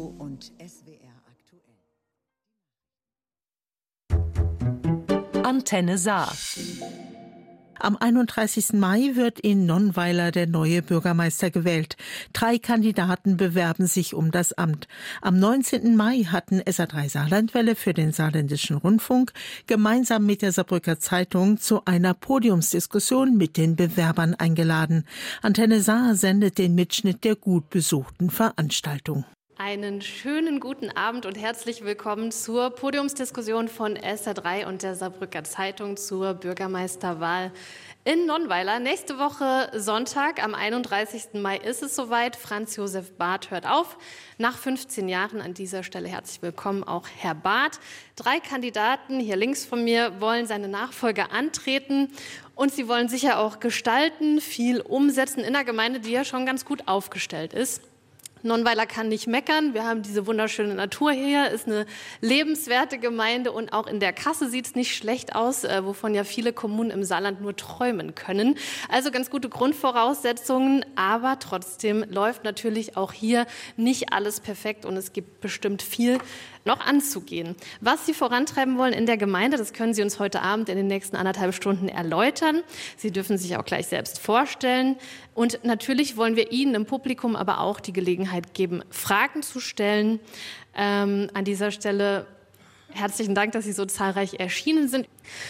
Info und SWR aktuell. Antenne Saar. Am 31. Mai wird in Nonnweiler der neue Bürgermeister gewählt. 3 Kandidaten bewerben sich um das Amt. Am 19. Mai hatten SA3 Saarlandwelle für den Saarländischen Rundfunk gemeinsam mit der Saarbrücker Zeitung zu einer Podiumsdiskussion mit den Bewerbern eingeladen. Antenne Saar sendet den Mitschnitt der gut besuchten Veranstaltung. Einen schönen guten Abend und herzlich willkommen zur Podiumsdiskussion von SA3 und der Saarbrücker Zeitung zur Bürgermeisterwahl in Nonnweiler. Nächste Woche Sonntag, am 31. Mai ist es soweit. Franz Josef Barth hört auf. Nach 15 Jahren an dieser Stelle herzlich willkommen auch Herr Barth. 3 Kandidaten hier links von mir wollen seine Nachfolge antreten und sie wollen sicher auch gestalten, viel umsetzen in einer Gemeinde, die ja schon ganz gut aufgestellt ist. Nonnweiler kann nicht meckern. Wir haben diese wunderschöne Natur hier, ist eine lebenswerte Gemeinde und auch in der Kasse sieht es nicht schlecht aus, wovon ja viele Kommunen im Saarland nur träumen können. Also ganz gute Grundvoraussetzungen, aber trotzdem läuft natürlich auch hier nicht alles perfekt und es gibt bestimmt viel noch anzugehen. Was Sie vorantreiben wollen in der Gemeinde, das können Sie uns heute Abend in den nächsten 1,5 Stunden erläutern. Sie dürfen sich auch gleich selbst vorstellen. Und natürlich wollen wir Ihnen im Publikum aber auch die Gelegenheit geben, Fragen zu stellen. An dieser Stelle herzlichen Dank, dass Sie so zahlreich erschienen sind.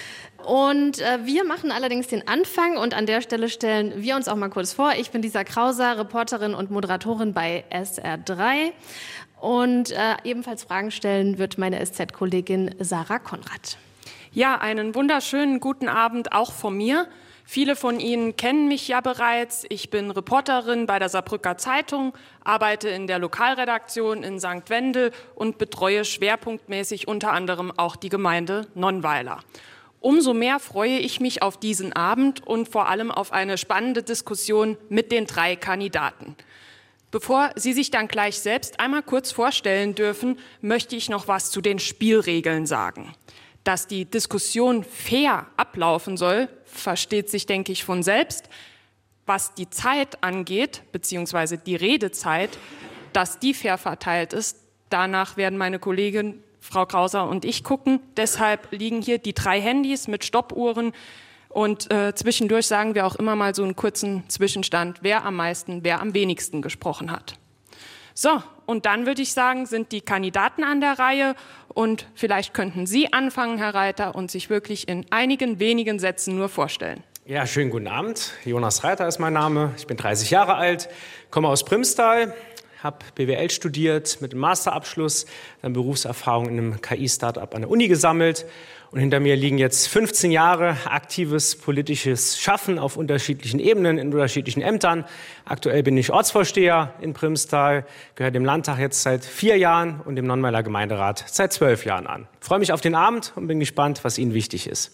Und wir machen allerdings den Anfang und an der Stelle stellen wir uns auch mal kurz vor. Ich bin Lisa Krauser, Reporterin und Moderatorin bei SR3. Und ebenfalls Fragen stellen wird meine SZ-Kollegin Sarah Konrad. Ja, einen wunderschönen guten Abend auch von mir. Viele von Ihnen kennen mich ja bereits. Ich bin Reporterin bei der Saarbrücker Zeitung, arbeite in der Lokalredaktion in St. Wendel und betreue schwerpunktmäßig unter anderem auch die Gemeinde Nonnweiler. Umso mehr freue ich mich auf diesen Abend und vor allem auf eine spannende Diskussion mit den 3 Kandidaten. Bevor Sie sich dann gleich selbst einmal kurz vorstellen dürfen, möchte ich noch was zu den Spielregeln sagen. Dass die Diskussion fair ablaufen soll, versteht sich, denke ich, von selbst. Was die Zeit angeht, beziehungsweise die Redezeit, dass die fair verteilt ist, danach werden meine Kollegin Frau Krauser und ich gucken. Deshalb liegen hier die 3 Handys mit Stoppuhren. Und zwischendurch sagen wir auch immer mal so einen kurzen Zwischenstand, wer am meisten, wer am wenigsten gesprochen hat. So, und dann würde ich sagen, sind die Kandidaten an der Reihe. Und vielleicht könnten Sie anfangen, Herr Reiter, und sich wirklich in einigen wenigen Sätzen nur vorstellen. Ja, schönen guten Abend. Jonas Reiter ist mein Name. Ich bin 30 Jahre alt, komme aus Primstal, habe BWL studiert mit einem Masterabschluss, dann Berufserfahrung in einem KI-Startup an der Uni gesammelt. Und hinter mir liegen jetzt 15 Jahre aktives politisches Schaffen auf unterschiedlichen Ebenen, in unterschiedlichen Ämtern. Aktuell bin ich Ortsvorsteher in Primstal, gehöre dem Landtag jetzt seit 4 Jahren und dem Nonnweiler Gemeinderat seit 12 Jahren an. Ich freue mich auf den Abend und bin gespannt, was Ihnen wichtig ist.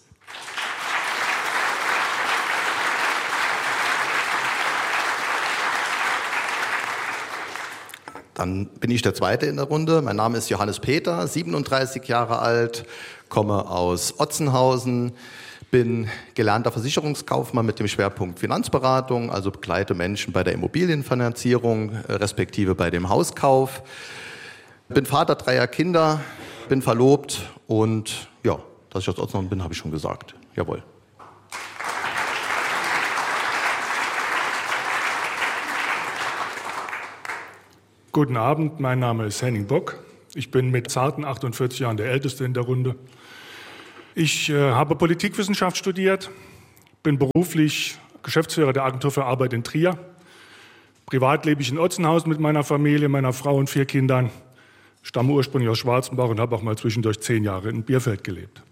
Dann bin ich der Zweite in der Runde. Mein Name ist Johannes Peter, 37 Jahre alt, komme aus Otzenhausen, bin gelernter Versicherungskaufmann mit dem Schwerpunkt Finanzberatung, also begleite Menschen bei der Immobilienfinanzierung, respektive bei dem Hauskauf. Bin Vater 3 Kinder, bin verlobt und ja, dass ich aus Otzenhausen bin, habe ich schon gesagt. Jawohl. Guten Abend, mein Name ist Henning Bock. Ich bin mit zarten 48 Jahren der Älteste in der Runde. Ich habe Politikwissenschaft studiert, bin beruflich Geschäftsführer der Agentur für Arbeit in Trier. Privat lebe ich in Otzenhausen mit meiner Familie, meiner Frau und 4 Kindern. Stamme ursprünglich aus Schwarzenbach und habe auch mal zwischendurch 10 Jahre in Bierfeld gelebt.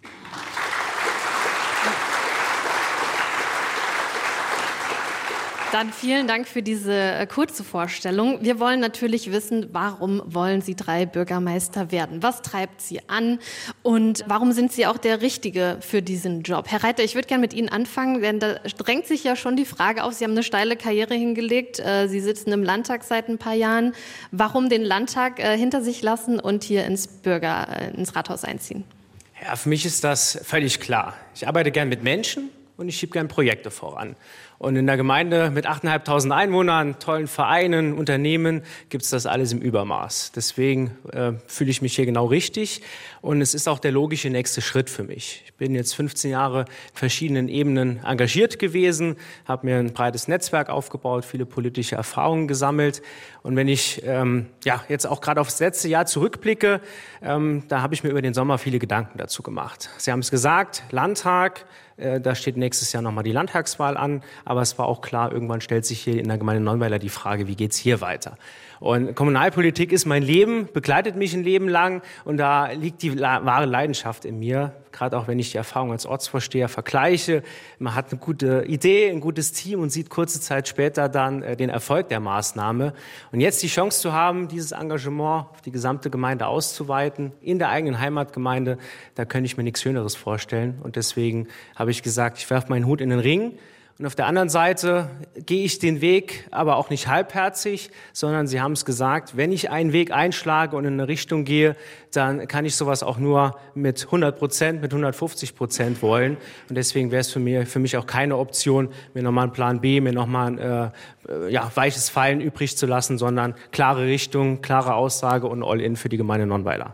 Dann vielen Dank für diese kurze Vorstellung. Wir wollen natürlich wissen, warum wollen Sie 3 Bürgermeister werden? Was treibt Sie an? Und warum sind Sie auch der Richtige für diesen Job? Herr Reiter, ich würde gerne mit Ihnen anfangen, denn da drängt sich ja schon die Frage auf. Sie haben eine steile Karriere hingelegt. Sie sitzen im Landtag seit ein paar Jahren. Warum den Landtag hinter sich lassen und hier ins Rathaus einziehen? Ja, für mich ist das völlig klar. Ich arbeite gern mit Menschen und ich schiebe gern Projekte voran. Und in der Gemeinde mit 8.500 Einwohnern, tollen Vereinen, Unternehmen gibt es das alles im Übermaß. Deswegen fühle ich mich hier genau richtig und es ist auch der logische nächste Schritt für mich. Ich bin jetzt 15 Jahre in verschiedenen Ebenen engagiert gewesen, habe mir ein breites Netzwerk aufgebaut, viele politische Erfahrungen gesammelt. Und wenn ich jetzt auch gerade aufs letzte Jahr zurückblicke, da habe ich mir über den Sommer viele Gedanken dazu gemacht. Sie haben es gesagt, Landtag, da steht nächstes Jahr nochmal die Landtagswahl an, aber es war auch klar, irgendwann stellt sich hier in der Gemeinde Nonnweiler die Frage, wie geht's hier weiter? Und Kommunalpolitik ist mein Leben, begleitet mich ein Leben lang und da liegt die wahre Leidenschaft in mir, gerade auch wenn ich die Erfahrung als Ortsvorsteher vergleiche. Man hat eine gute Idee, ein gutes Team und sieht kurze Zeit später dann den Erfolg der Maßnahme. Und jetzt die Chance zu haben, dieses Engagement auf die gesamte Gemeinde auszuweiten, in der eigenen Heimatgemeinde, da könnte ich mir nichts Schöneres vorstellen. Und deswegen habe ich gesagt, ich werfe meinen Hut in den Ring. Und auf der anderen Seite gehe ich den Weg aber auch nicht halbherzig, sondern Sie haben es gesagt, wenn ich einen Weg einschlage und in eine Richtung gehe, dann kann ich sowas auch nur mit 100%, mit 150% wollen. Und deswegen wäre es für mich auch keine Option, mir nochmal einen Plan B, mir nochmal ein weiches Fallen übrig zu lassen, sondern klare Richtung, klare Aussage und All-in für die Gemeinde Nonnweiler.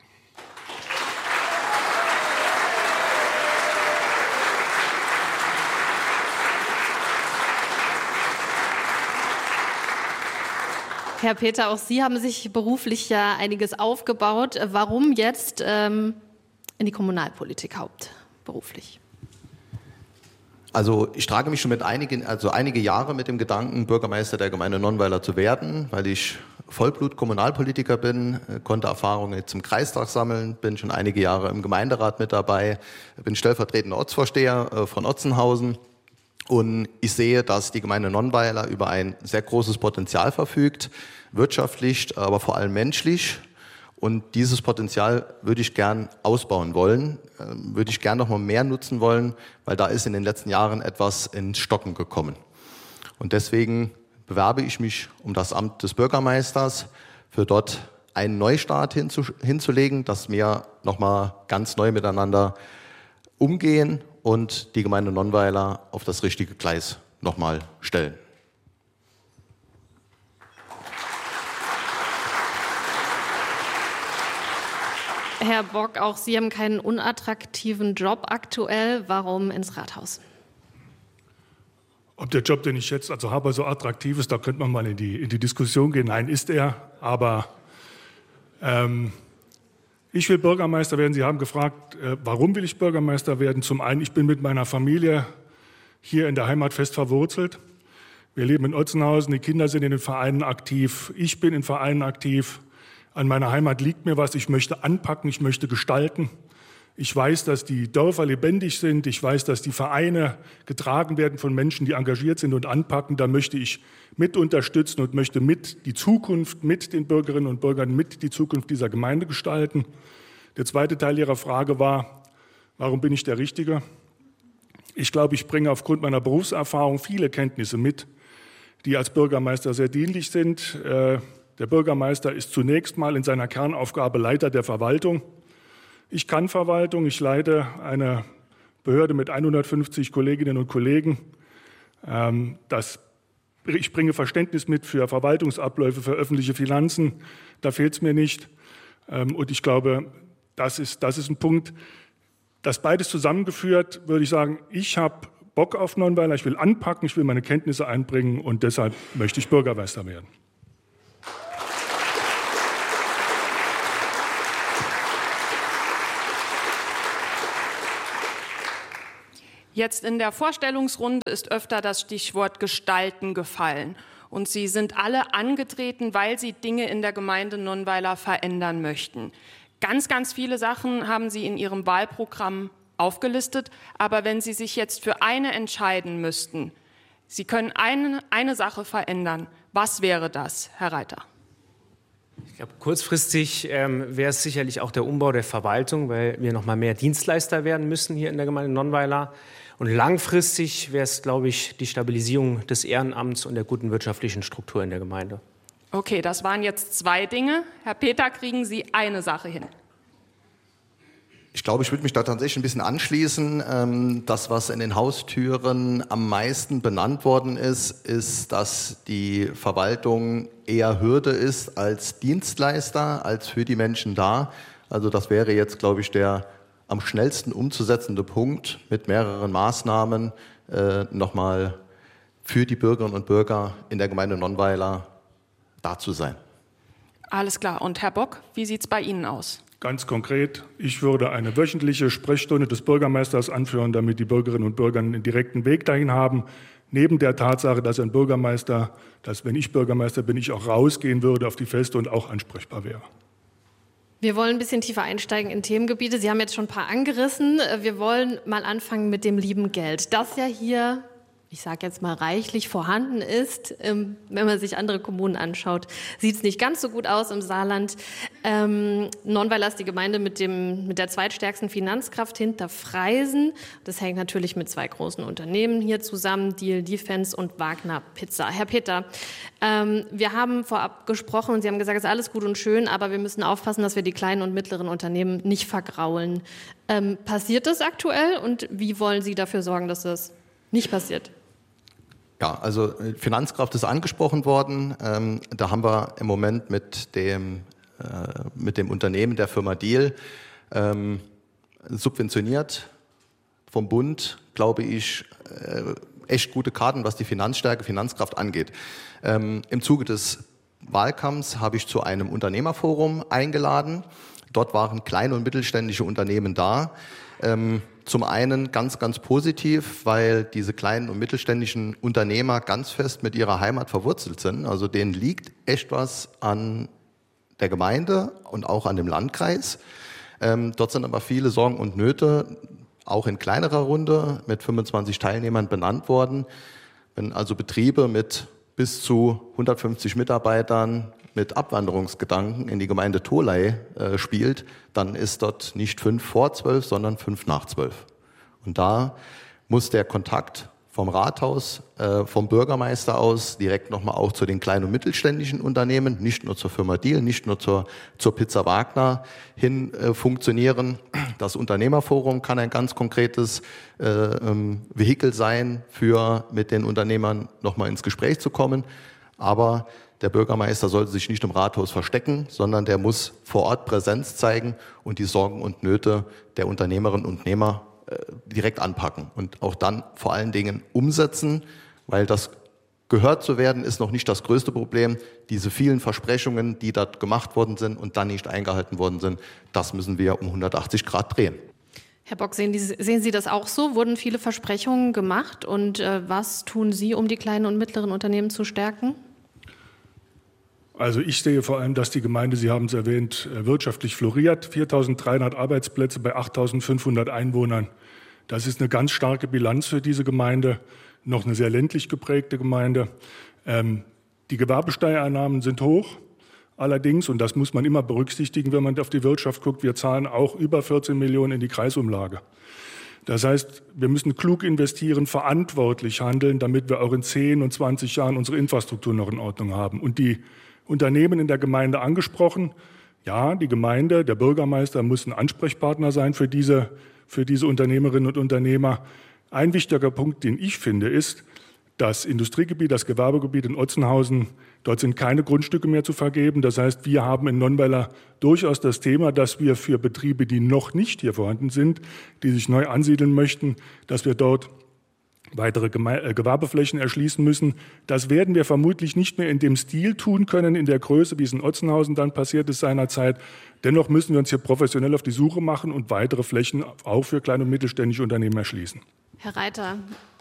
Herr Peter, auch Sie haben sich beruflich ja einiges aufgebaut. Warum jetzt in die Kommunalpolitik hauptberuflich? Also ich trage mich schon einige Jahre mit dem Gedanken, Bürgermeister der Gemeinde Nonnweiler zu werden, weil ich Vollblut-Kommunalpolitiker bin, konnte Erfahrungen jetzt im Kreistag sammeln, bin schon einige Jahre im Gemeinderat mit dabei, bin stellvertretender Ortsvorsteher von Otzenhausen. Und ich sehe, dass die Gemeinde Nonnweiler über ein sehr großes Potenzial verfügt, wirtschaftlich, aber vor allem menschlich. Und dieses Potenzial würde ich gern ausbauen wollen, würde ich gern noch mal mehr nutzen wollen, weil da ist in den letzten Jahren etwas ins Stocken gekommen. Und deswegen bewerbe ich mich um das Amt des Bürgermeisters, für dort einen Neustart hinzulegen, dass wir noch mal ganz neu miteinander umgehen und die Gemeinde Nonnweiler auf das richtige Gleis nochmal stellen. Herr Bock, auch Sie haben keinen unattraktiven Job aktuell. Warum ins Rathaus? Ob der Job, den ich jetzt habe, so attraktiv ist, da könnte man mal in die Diskussion gehen. Nein, ist er, aber ich will Bürgermeister werden. Sie haben gefragt, warum will ich Bürgermeister werden? Zum einen, ich bin mit meiner Familie hier in der Heimat fest verwurzelt. Wir leben in Otzenhausen, die Kinder sind in den Vereinen aktiv, ich bin in Vereinen aktiv. An meiner Heimat liegt mir was, ich möchte anpacken, ich möchte gestalten. Ich weiß, dass die Dörfer lebendig sind, ich weiß, dass die Vereine getragen werden von Menschen, die engagiert sind und anpacken. Da möchte ich mit unterstützen und möchte mit die Zukunft, mit den Bürgerinnen und Bürgern, mit die Zukunft dieser Gemeinde gestalten. Der zweite Teil Ihrer Frage war, warum bin ich der Richtige? Ich glaube, ich bringe aufgrund meiner Berufserfahrung viele Kenntnisse mit, die als Bürgermeister sehr dienlich sind. Der Bürgermeister ist zunächst mal in seiner Kernaufgabe Leiter der Verwaltung. Ich kann Verwaltung, ich leite eine Behörde mit 150 Kolleginnen und Kollegen. Ich bringe Verständnis mit für Verwaltungsabläufe, für öffentliche Finanzen. Da fehlt es mir nicht. Und ich glaube, das ist ein Punkt. Das beides zusammengeführt, würde ich sagen, ich habe Bock auf Nonnweiler, ich will anpacken, ich will meine Kenntnisse einbringen und deshalb möchte ich Bürgermeister werden. Jetzt in der Vorstellungsrunde ist öfter das Stichwort Gestalten gefallen. Und Sie sind alle angetreten, weil Sie Dinge in der Gemeinde Nonnweiler verändern möchten. Ganz, ganz viele Sachen haben Sie in Ihrem Wahlprogramm aufgelistet. Aber wenn Sie sich jetzt für eine entscheiden müssten, Sie können eine Sache verändern. Was wäre das, Herr Reiter? Ich glaube, kurzfristig wäre es sicherlich auch der Umbau der Verwaltung, weil wir noch mal mehr Dienstleister werden müssen hier in der Gemeinde Nonnweiler. Und langfristig wäre es, glaube ich, die Stabilisierung des Ehrenamts und der guten wirtschaftlichen Struktur in der Gemeinde. Okay, das waren jetzt zwei Dinge. Herr Peter, kriegen Sie eine Sache hin? Ich glaube, ich würde mich da tatsächlich ein bisschen anschließen. Das, was in den Haustüren am meisten benannt worden ist, ist, dass die Verwaltung eher Hürde ist als Dienstleister, als für die Menschen da. Also das wäre jetzt, glaube ich, der am schnellsten umzusetzende Punkt, mit mehreren Maßnahmen nochmal für die Bürgerinnen und Bürger in der Gemeinde Nonnweiler da zu sein. Alles klar. Und Herr Bock, wie sieht es bei Ihnen aus? Ganz konkret, ich würde eine wöchentliche Sprechstunde des Bürgermeisters anführen, damit die Bürgerinnen und Bürger einen direkten Weg dahin haben. Neben der Tatsache, dass ein Bürgermeister, dass wenn ich Bürgermeister bin, ich auch rausgehen würde auf die Feste und auch ansprechbar wäre. Wir wollen ein bisschen tiefer einsteigen in Themengebiete. Sie haben jetzt schon ein paar angerissen. Wir wollen mal anfangen mit dem lieben Geld, das ja hier, ich sage jetzt mal, reichlich vorhanden ist. Wenn man sich andere Kommunen anschaut, sieht es nicht ganz so gut aus im Saarland. Nonnweiler ist die Gemeinde mit der zweitstärksten Finanzkraft hinter Freisen. Das hängt natürlich mit zwei großen Unternehmen hier zusammen, Diehl Defense und Wagner Pizza. Herr Peter, wir haben vorab gesprochen und Sie haben gesagt, es ist alles gut und schön, aber wir müssen aufpassen, dass wir die kleinen und mittleren Unternehmen nicht vergraulen. Passiert das aktuell und wie wollen Sie dafür sorgen, dass das nicht passiert? Ja, also Finanzkraft ist angesprochen worden. Da haben wir im Moment mit dem Unternehmen der Firma Diehl subventioniert vom Bund, glaube ich, echt gute Karten, was die Finanzstärke, Finanzkraft angeht. Im Zuge des Wahlkampfs habe ich zu einem Unternehmerforum eingeladen. Dort waren kleine und mittelständische Unternehmen da. Zum einen ganz, ganz positiv, weil diese kleinen und mittelständischen Unternehmer ganz fest mit ihrer Heimat verwurzelt sind. Also denen liegt echt was an der Gemeinde und auch an dem Landkreis. Dort sind aber viele Sorgen und Nöte, auch in kleinerer Runde mit 25 Teilnehmern benannt worden. Wenn also Betriebe mit bis zu 150 Mitarbeitern mit Abwanderungsgedanken in die Gemeinde Tholey spielt, dann ist dort nicht 5 vor 12, sondern 5 nach 12. Und da muss der Kontakt vom Rathaus, vom Bürgermeister aus direkt nochmal auch zu den kleinen und mittelständischen Unternehmen, nicht nur zur Firma Diehl, nicht nur zur Pizza Wagner hin funktionieren. Das Unternehmerforum kann ein ganz konkretes Vehikel sein, für mit den Unternehmern nochmal ins Gespräch zu kommen. Aber der Bürgermeister sollte sich nicht im Rathaus verstecken, sondern der muss vor Ort Präsenz zeigen und die Sorgen und Nöte der Unternehmerinnen und Unternehmer direkt anpacken und auch dann vor allen Dingen umsetzen, weil das gehört zu werden ist noch nicht das größte Problem. Diese vielen Versprechungen, die dort gemacht worden sind und dann nicht eingehalten worden sind, das müssen wir um 180 Grad drehen. Herr Bock, sehen Sie das auch so? Wurden viele Versprechungen gemacht und was tun Sie, um die kleinen und mittleren Unternehmen zu stärken? Also ich sehe vor allem, dass die Gemeinde, Sie haben es erwähnt, wirtschaftlich floriert. 4.300 Arbeitsplätze bei 8.500 Einwohnern. Das ist eine ganz starke Bilanz für diese Gemeinde, noch eine sehr ländlich geprägte Gemeinde. Die Gewerbesteuereinnahmen sind hoch. Allerdings, und das muss man immer berücksichtigen, wenn man auf die Wirtschaft guckt, wir zahlen auch über 14 Millionen in die Kreisumlage. Das heißt, wir müssen klug investieren, verantwortlich handeln, damit wir auch in 10 und 20 Jahren unsere Infrastruktur noch in Ordnung haben. Und die Unternehmen in der Gemeinde angesprochen. Ja, die Gemeinde, der Bürgermeister muss ein Ansprechpartner sein für diese Unternehmerinnen und Unternehmer. Ein wichtiger Punkt, den ich finde, ist, das Industriegebiet, das Gewerbegebiet in Otzenhausen, dort sind keine Grundstücke mehr zu vergeben. Das heißt, wir haben in Nonnweiler durchaus das Thema, dass wir für Betriebe, die noch nicht hier vorhanden sind, die sich neu ansiedeln möchten, dass wir dort weitere Gewerbeflächen erschließen müssen. Das werden wir vermutlich nicht mehr in dem Stil tun können, in der Größe, wie es in Otzenhausen dann passiert ist seinerzeit. Dennoch müssen wir uns hier professionell auf die Suche machen und weitere Flächen auch für kleine und mittelständische Unternehmen erschließen. Herr Reiter.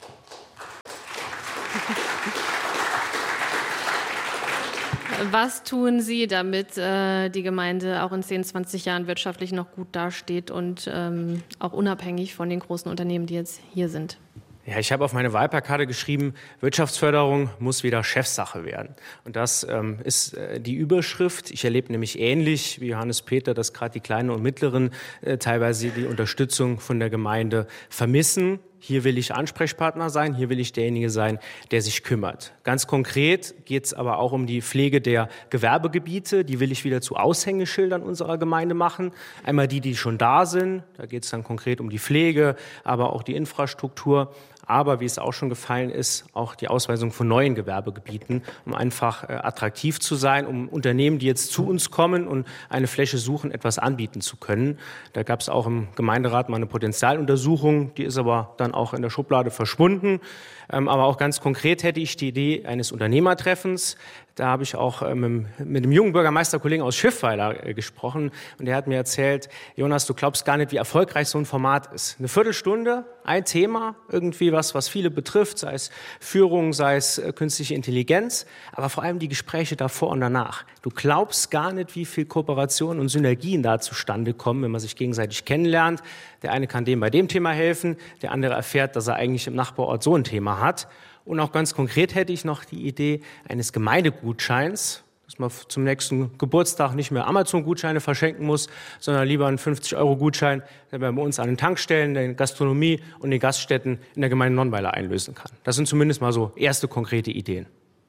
Was tun Sie, damit die Gemeinde auch in 10, 20 Jahren wirtschaftlich noch gut dasteht und auch unabhängig von den großen Unternehmen, die jetzt hier sind? Ja, ich habe auf meine Wahlplakate geschrieben, Wirtschaftsförderung muss wieder Chefsache werden. Und das ist die Überschrift. Ich erlebe nämlich ähnlich wie Johannes Peter, dass gerade die kleinen und mittleren teilweise die Unterstützung von der Gemeinde vermissen. hier will ich Ansprechpartner sein, hier will ich derjenige sein, der sich kümmert. Ganz konkret geht es aber auch um die Pflege der Gewerbegebiete, die will ich wieder zu Aushängeschildern unserer Gemeinde machen. Einmal die schon da sind, da geht es dann konkret um die Pflege, aber auch die Infrastruktur. Aber wie es auch schon gefallen ist, auch die Ausweisung von neuen Gewerbegebieten, um einfach attraktiv zu sein, um Unternehmen, die jetzt zu uns kommen und eine Fläche suchen, etwas anbieten zu können. Da gab es auch im Gemeinderat mal eine Potenzialuntersuchung, die ist aber dann auch in der Schublade verschwunden. Aber auch ganz konkret hätte ich die Idee eines Unternehmertreffens. Da habe ich auch mit dem jungen Bürgermeisterkollegen aus Schiffweiler gesprochen und der hat mir erzählt, Jonas, du glaubst gar nicht, wie erfolgreich so ein Format ist. Eine Viertelstunde, ein Thema, irgendwie was viele betrifft, sei es Führung, sei es künstliche Intelligenz, aber vor allem die Gespräche davor und danach. Du glaubst gar nicht, wie viel Kooperation und Synergien da zustande kommen, wenn man sich gegenseitig kennenlernt. Der eine kann dem bei dem Thema helfen, der andere erfährt, dass er eigentlich im Nachbarort so ein Thema hat. Und auch ganz konkret hätte ich noch die Idee eines Gemeindegutscheins, dass man zum nächsten Geburtstag nicht mehr Amazon-Gutscheine verschenken muss, sondern lieber einen 50-Euro-Gutschein, den man bei uns an den Tankstellen, der Gastronomie und den Gaststätten in der Gemeinde Nonnweiler einlösen kann. Das sind zumindest mal so erste konkrete Ideen.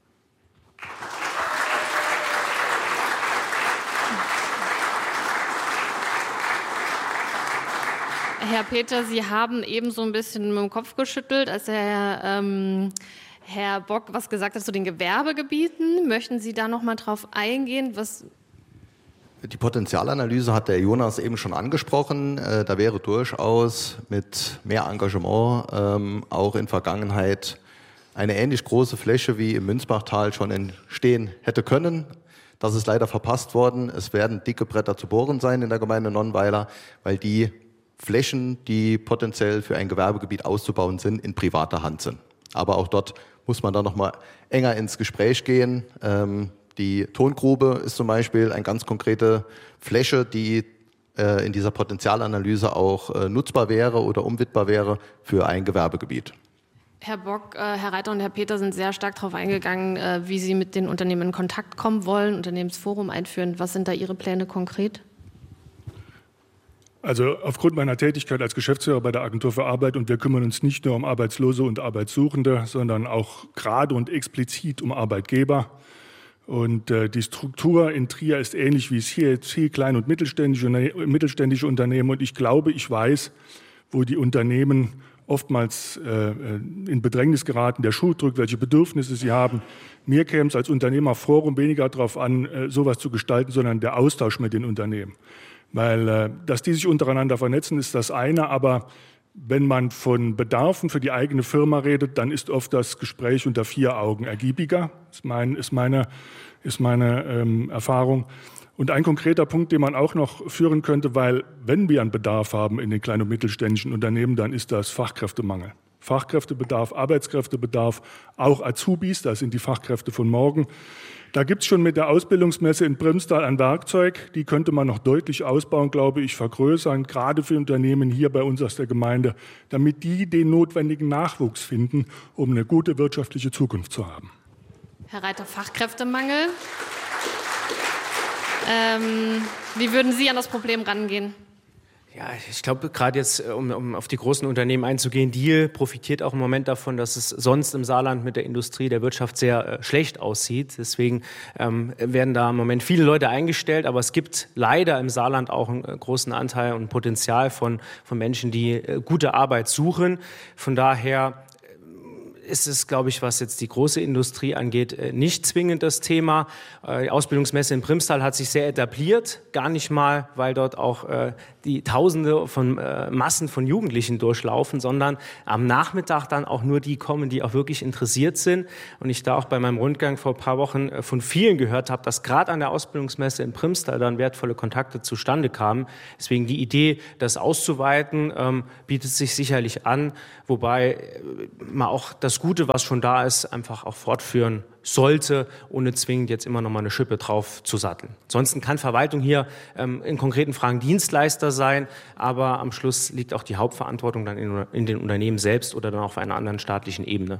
Herr Peter, Sie haben eben so ein bisschen mit dem Kopf geschüttelt, als Herr Bock was gesagt hat zu den Gewerbegebieten. Möchten Sie da noch mal drauf eingehen? Die Potenzialanalyse hat der Jonas eben schon angesprochen. Da wäre durchaus mit mehr Engagement auch in Vergangenheit eine ähnlich große Fläche wie im Münzbachtal schon entstehen hätte können. Das ist leider verpasst worden. Es werden dicke Bretter zu bohren sein in der Gemeinde Nonnweiler, weil die Flächen, die potenziell für ein Gewerbegebiet auszubauen sind, in privater Hand sind. Aber auch dort muss man dann noch mal enger ins Gespräch gehen. Die Tongrube ist zum Beispiel eine ganz konkrete Fläche, die in dieser Potenzialanalyse auch nutzbar wäre oder umwidmbar wäre für ein Gewerbegebiet. Herr Bock, Herr Reiter und Herr Peter sind sehr stark darauf eingegangen, wie Sie mit den Unternehmen in Kontakt kommen wollen, Unternehmensforum einführen. Was sind da Ihre Pläne konkret? Also aufgrund meiner Tätigkeit als Geschäftsführer bei der Agentur für Arbeit, und wir kümmern uns nicht nur um Arbeitslose und Arbeitssuchende, sondern auch gerade und explizit um Arbeitgeber. Und die Struktur in Trier ist ähnlich, wie es hier jetzt viel klein- und mittelständische Unternehmen. Und ich glaube, ich weiß, wo die Unternehmen oftmals in Bedrängnis geraten, der Schuh drückt, welche Bedürfnisse sie haben. Mir käme es als Unternehmerforum weniger darauf an, sowas zu gestalten, sondern der Austausch mit den Unternehmen. Weil, dass die sich untereinander vernetzen, ist das eine, aber wenn man von Bedarfen für die eigene Firma redet, dann ist oft das Gespräch unter 4 Augen ergiebiger, ist meine Erfahrung. Und ein konkreter Punkt, den man auch noch führen könnte, weil wenn wir einen Bedarf haben in den kleinen und mittelständischen Unternehmen, dann ist das Fachkräftemangel. Fachkräftebedarf, Arbeitskräftebedarf, auch Azubis, das sind die Fachkräfte von morgen. Da gibt es schon mit der Ausbildungsmesse in Primstal ein Werkzeug, die könnte man noch deutlich ausbauen, glaube ich, vergrößern, gerade für Unternehmen hier bei uns aus der Gemeinde, damit die den notwendigen Nachwuchs finden, um eine gute wirtschaftliche Zukunft zu haben. Herr Reiter, Fachkräftemangel. Wie würden Sie an das Problem rangehen? Ja, ich glaube, gerade jetzt, um auf die großen Unternehmen einzugehen, Diehl profitiert auch im Moment davon, dass es sonst im Saarland mit der Industrie, der Wirtschaft sehr schlecht aussieht. Deswegen werden da im Moment viele Leute eingestellt, aber es gibt leider im Saarland auch einen großen Anteil und Potenzial von Menschen, die gute Arbeit suchen. Von daher ist es, glaube ich, was jetzt die große Industrie angeht, nicht zwingend das Thema. Die Ausbildungsmesse in Primstal hat sich sehr etabliert, gar nicht mal, weil dort auch die Tausende von Massen von Jugendlichen durchlaufen, sondern am Nachmittag dann auch nur die kommen, die auch wirklich interessiert sind. Und ich da auch bei meinem Rundgang vor ein paar Wochen von vielen gehört habe, dass gerade an der Ausbildungsmesse in Primstal dann wertvolle Kontakte zustande kamen. Deswegen die Idee, das auszuweiten, bietet sich sicherlich an, wobei man auch das Gute, was schon da ist, einfach auch fortführen sollte, ohne zwingend jetzt immer noch mal eine Schippe drauf zu satteln. Ansonsten kann Verwaltung hier in konkreten Fragen Dienstleister sein, aber am Schluss liegt auch die Hauptverantwortung dann in den Unternehmen selbst oder dann auf einer anderen staatlichen Ebene.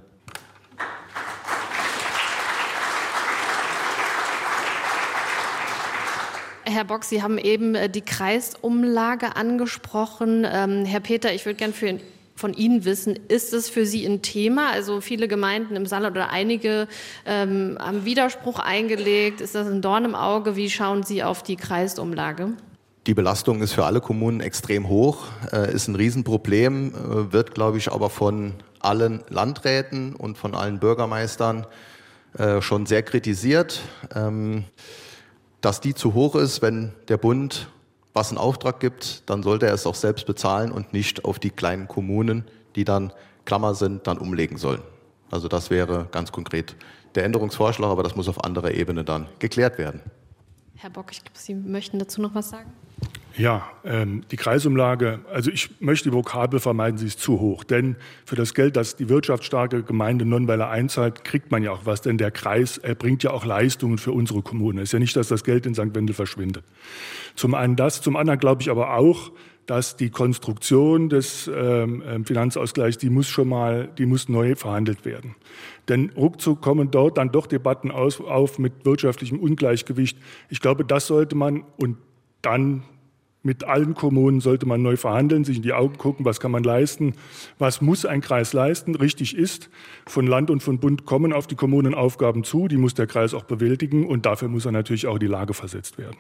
Herr Bock, Sie haben eben die Kreisumlage angesprochen. Herr Peter, ich würde gerne von Ihnen wissen, ist es für Sie ein Thema? Also viele Gemeinden im Saarland oder einige haben Widerspruch eingelegt. Ist das ein Dorn im Auge? Wie schauen Sie auf die Kreisumlage? Die Belastung ist für alle Kommunen extrem hoch, ist ein Riesenproblem, wird, glaube ich, aber von allen Landräten und von allen Bürgermeistern schon sehr kritisiert, dass die zu hoch ist. Wenn der Bund was in Auftrag gibt, dann sollte er es auch selbst bezahlen und nicht auf die kleinen Kommunen, die dann Klammer sind, dann umlegen sollen. Also das wäre ganz konkret der Änderungsvorschlag, aber das muss auf anderer Ebene dann geklärt werden. Herr Bock, ich glaube, Sie möchten dazu noch was sagen? Ja, die Kreisumlage, also ich möchte die Vokabel vermeiden, sie ist zu hoch. Denn für das Geld, das die wirtschaftsstarke Gemeinde Nonnweiler einzahlt, kriegt man ja auch was. Denn der Kreis erbringt ja auch Leistungen für unsere Kommune. Es ist ja nicht, dass das Geld in St. Wendel verschwindet. Zum einen das, zum anderen glaube ich aber auch, dass die Konstruktion des Finanzausgleichs, die muss neu verhandelt werden. Denn ruckzuck kommen dort dann doch Debatten auf mit wirtschaftlichem Ungleichgewicht. Ich glaube, das sollte man und dann mit allen Kommunen sollte man neu verhandeln, sich in die Augen gucken, was kann man leisten, was muss ein Kreis leisten. Richtig ist, von Land und von Bund kommen auf die Kommunen Aufgaben zu, die muss der Kreis auch bewältigen und dafür muss er natürlich auch in die Lage versetzt werden.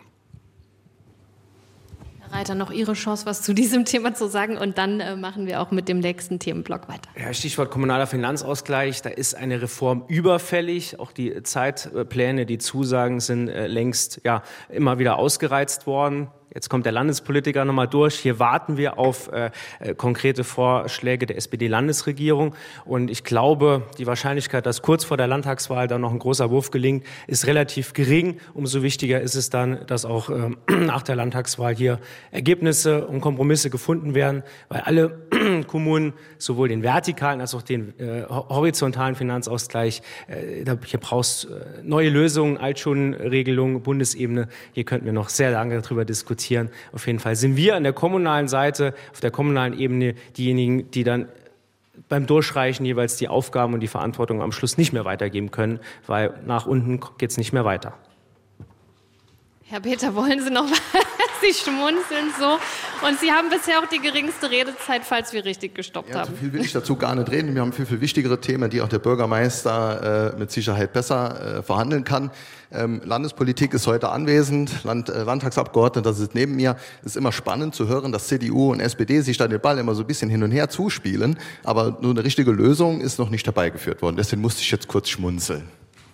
Herr Reiter, noch Ihre Chance, was zu diesem Thema zu sagen und dann machen wir auch mit dem nächsten Themenblock weiter. Ja, Stichwort kommunaler Finanzausgleich, da ist eine Reform überfällig. Auch die Zeitpläne, die Zusagen sind längst immer wieder ausgereizt worden. Jetzt kommt der Landespolitiker nochmal durch. Hier warten wir auf konkrete Vorschläge der SPD-Landesregierung. Und ich glaube, die Wahrscheinlichkeit, dass kurz vor der Landtagswahl dann noch ein großer Wurf gelingt, ist relativ gering. Umso wichtiger ist es dann, dass auch nach der Landtagswahl hier Ergebnisse und Kompromisse gefunden werden, weil alle Kommunen sowohl den vertikalen als auch den horizontalen Finanzausgleich, hier brauchst neue Lösungen, Altschuldenregelungen, Bundesebene. Hier könnten wir noch sehr lange darüber diskutieren. Auf jeden Fall sind wir an der kommunalen Seite, auf der kommunalen Ebene diejenigen, die dann beim Durchreichen jeweils die Aufgaben und die Verantwortung am Schluss nicht mehr weitergeben können, weil nach unten geht es nicht mehr weiter. Herr Peter, wollen Sie noch was? Sie schmunzeln so. Und Sie haben bisher auch die geringste Redezeit, falls wir richtig gestoppt haben. So viel will ich dazu gar nicht reden. Wir haben viel wichtigere Themen, die auch der Bürgermeister mit Sicherheit besser verhandeln kann. Landespolitik ist heute anwesend. Landtagsabgeordneter, das ist neben mir. Es ist immer spannend zu hören, dass CDU und SPD sich da den Ball immer so ein bisschen hin und her zuspielen. Aber nur eine richtige Lösung ist noch nicht herbeigeführt worden. Deswegen musste ich jetzt kurz schmunzeln.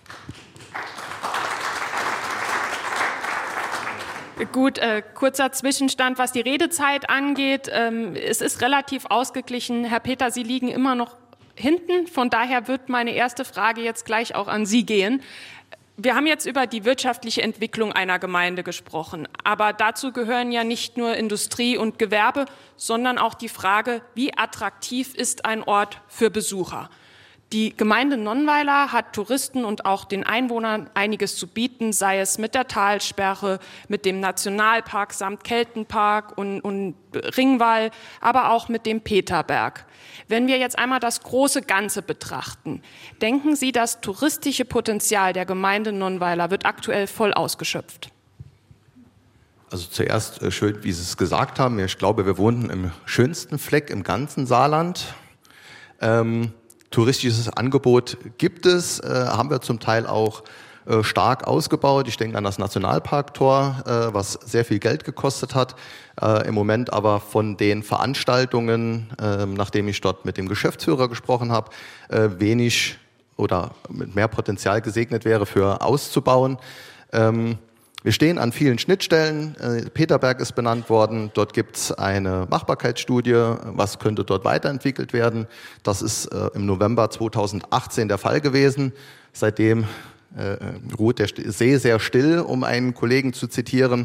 Gut, kurzer Zwischenstand, was die Redezeit angeht. Es ist relativ ausgeglichen. Herr Peter, Sie liegen immer noch hinten. Von daher wird meine erste Frage jetzt gleich auch an Sie gehen. Wir haben jetzt über die wirtschaftliche Entwicklung einer Gemeinde gesprochen. Aber dazu gehören ja nicht nur Industrie und Gewerbe, sondern auch die Frage, wie attraktiv ist ein Ort für Besucher? Die Gemeinde Nonnweiler hat Touristen und auch den Einwohnern einiges zu bieten, sei es mit der Talsperre, mit dem Nationalpark samt Keltenpark und Ringwall, aber auch mit dem Peterberg. Wenn wir jetzt einmal das große Ganze betrachten, denken Sie, das touristische Potenzial der Gemeinde Nonnweiler wird aktuell voll ausgeschöpft? Also zuerst schön, wie Sie es gesagt haben. Ich glaube, wir wohnen im schönsten Fleck im ganzen Saarland. Touristisches Angebot gibt es, haben wir zum Teil auch stark ausgebaut. Ich denke an das Nationalparktor, was sehr viel Geld gekostet hat. Im Moment aber von den Veranstaltungen, nachdem ich dort mit dem Geschäftsführer gesprochen habe, wenig oder mit mehr Potenzial gesegnet wäre für auszubauen. Wir stehen an vielen Schnittstellen. Peterberg ist benannt worden. Dort gibt es eine Machbarkeitsstudie. Was könnte dort weiterentwickelt werden? Das ist im November 2018 der Fall gewesen. Seitdem ruht der See sehr still, um einen Kollegen zu zitieren.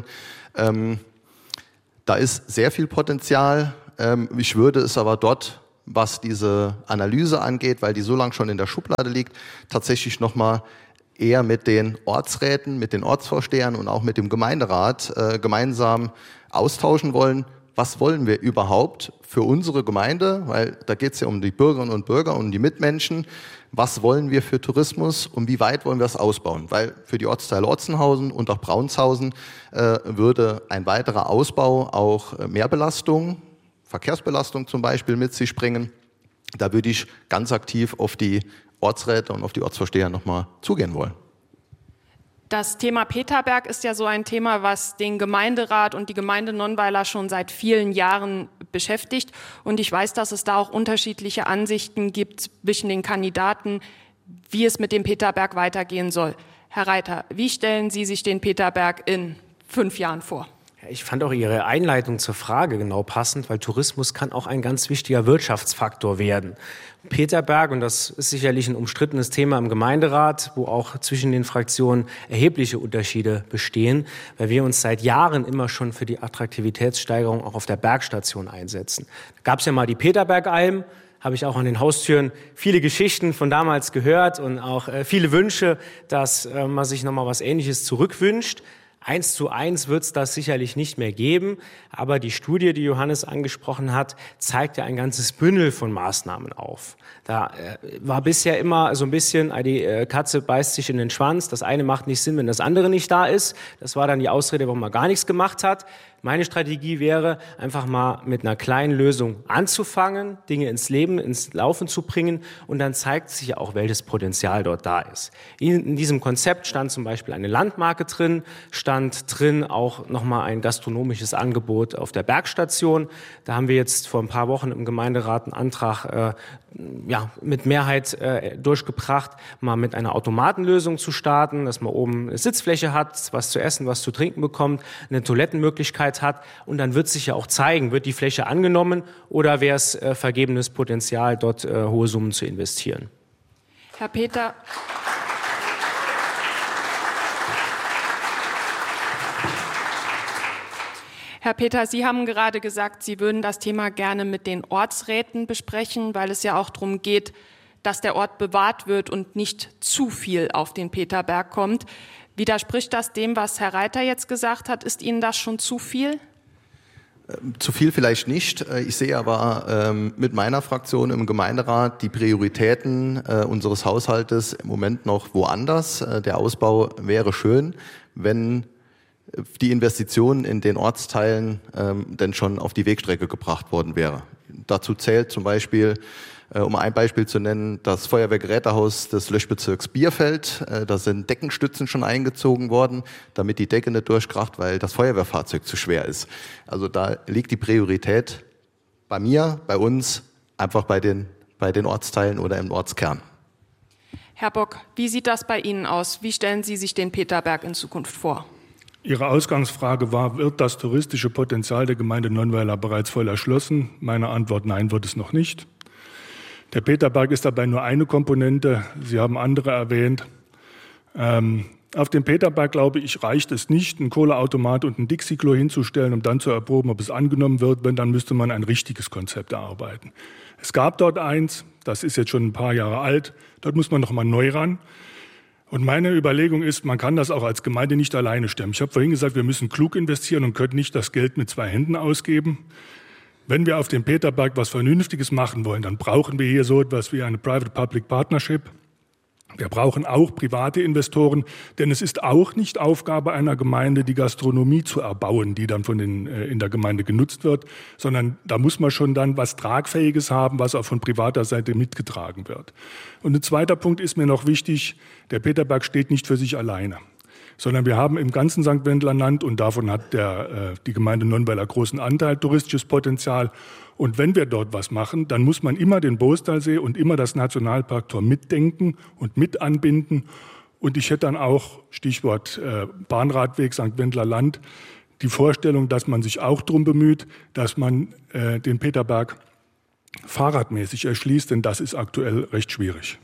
Da ist sehr viel Potenzial. Ich würde es aber dort, was diese Analyse angeht, weil die so lange schon in der Schublade liegt, tatsächlich nochmal eher mit den Ortsräten, mit den Ortsvorstehern und auch mit dem Gemeinderat gemeinsam austauschen wollen. Was wollen wir überhaupt für unsere Gemeinde? Weil da geht es ja um die Bürgerinnen und Bürger, um die Mitmenschen. Was wollen wir für Tourismus und wie weit wollen wir es ausbauen? Weil für die Ortsteile Otzenhausen und auch Braunshausen würde ein weiterer Ausbau auch Mehrbelastung Verkehrsbelastung zum Beispiel mit sich bringen. Da würde ich ganz aktiv auf die Ortsräte und auf die Ortsvorsteher nochmal zugehen wollen. Das Thema Peterberg ist ja so ein Thema, was den Gemeinderat und die Gemeinde Nonnweiler schon seit vielen Jahren beschäftigt. Und ich weiß, dass es da auch unterschiedliche Ansichten gibt zwischen den Kandidaten, wie es mit dem Peterberg weitergehen soll. Herr Reiter, wie stellen Sie sich den Peterberg in 5 Jahren vor? Ich fand auch Ihre Einleitung zur Frage genau passend, weil Tourismus kann auch ein ganz wichtiger Wirtschaftsfaktor werden. Peterberg, und das ist sicherlich ein umstrittenes Thema im Gemeinderat, wo auch zwischen den Fraktionen erhebliche Unterschiede bestehen, weil wir uns seit Jahren immer schon für die Attraktivitätssteigerung auch auf der Bergstation einsetzen. Da gab es ja mal die Peterbergalm, habe ich auch an den Haustüren viele Geschichten von damals gehört und auch viele Wünsche, dass man sich nochmal was Ähnliches zurückwünscht. 1:1 wird es das sicherlich nicht mehr geben, aber die Studie, die Johannes angesprochen hat, zeigt ja ein ganzes Bündel von Maßnahmen auf. Da war bisher immer so ein bisschen, die Katze beißt sich in den Schwanz, das eine macht nicht Sinn, wenn das andere nicht da ist. Das war dann die Ausrede, warum man gar nichts gemacht hat. Meine Strategie wäre, einfach mal mit einer kleinen Lösung anzufangen, Dinge ins Leben, ins Laufen zu bringen und dann zeigt sich ja auch, welches Potenzial dort da ist. In diesem Konzept stand zum Beispiel eine Landmarke drin, stand drin auch nochmal ein gastronomisches Angebot auf der Bergstation. Da haben wir jetzt vor ein paar Wochen im Gemeinderat einen Antrag mit Mehrheit durchgebracht, mal mit einer Automatenlösung zu starten, dass man oben eine Sitzfläche hat, was zu essen, was zu trinken bekommt, eine Toilettenmöglichkeit hat und dann wird sich ja auch zeigen, wird die Fläche angenommen oder wäre es vergebenes Potenzial, dort hohe Summen zu investieren. Herr Peter. Herr Peter, Sie haben gerade gesagt, Sie würden das Thema gerne mit den Ortsräten besprechen, weil es ja auch darum geht, dass der Ort bewahrt wird und nicht zu viel auf den Peterberg kommt. Widerspricht das dem, was Herr Reiter jetzt gesagt hat? Ist Ihnen das schon zu viel? Zu viel vielleicht nicht. Ich sehe aber mit meiner Fraktion im Gemeinderat die Prioritäten unseres Haushaltes im Moment noch woanders. Der Ausbau wäre schön, wenn die Investition in den Ortsteilen denn schon auf die Wegstrecke gebracht worden wäre. Dazu zählt zum Beispiel, um ein Beispiel zu nennen, das Feuerwehrgerätehaus des Löschbezirks Bierfeld. Da sind Deckenstützen schon eingezogen worden, damit die Decke nicht durchkracht, weil das Feuerwehrfahrzeug zu schwer ist. Also da liegt die Priorität bei mir, bei uns, einfach bei den Ortsteilen oder im Ortskern. Herr Bock, wie sieht das bei Ihnen aus? Wie stellen Sie sich den Peterberg in Zukunft vor? Ihre Ausgangsfrage war, wird das touristische Potenzial der Gemeinde Nonnweiler bereits voll erschlossen? Meine Antwort, nein, wird es noch nicht. Der Peterberg ist dabei nur eine Komponente. Sie haben andere erwähnt. Auf dem Peterberg, glaube ich, reicht es nicht, einen Kohleautomat und ein Dixie-Klo hinzustellen, um dann zu erproben, ob es angenommen wird. Wenn, dann müsste man ein richtiges Konzept erarbeiten. Es gab dort eins, das ist jetzt schon ein paar Jahre alt. Dort muss man noch mal neu ran. Und meine Überlegung ist, man kann das auch als Gemeinde nicht alleine stemmen. Ich habe vorhin gesagt, wir müssen klug investieren und können nicht das Geld mit 2 Händen ausgeben. Wenn wir auf dem Peterberg was Vernünftiges machen wollen, dann brauchen wir hier so etwas wie eine Private-Public Partnership. Wir brauchen auch private Investoren, denn es ist auch nicht Aufgabe einer Gemeinde, die Gastronomie zu erbauen, die dann in der Gemeinde genutzt wird, sondern da muss man schon dann was Tragfähiges haben, was auch von privater Seite mitgetragen wird. Und ein zweiter Punkt ist mir noch wichtig, der Peterberg steht nicht für sich alleine, sondern wir haben im ganzen St. Wendler Land, und davon hat die Gemeinde Nonnweiler großen Anteil, touristisches Potenzial. Und wenn wir dort was machen, dann muss man immer den Boostalsee und immer das Nationalparktor mitdenken und mit anbinden. Und ich hätte dann auch, Stichwort Bahnradweg St. Wendler Land, die Vorstellung, dass man sich auch darum bemüht, dass man den Peterberg fahrradmäßig erschließt, denn das ist aktuell recht schwierig.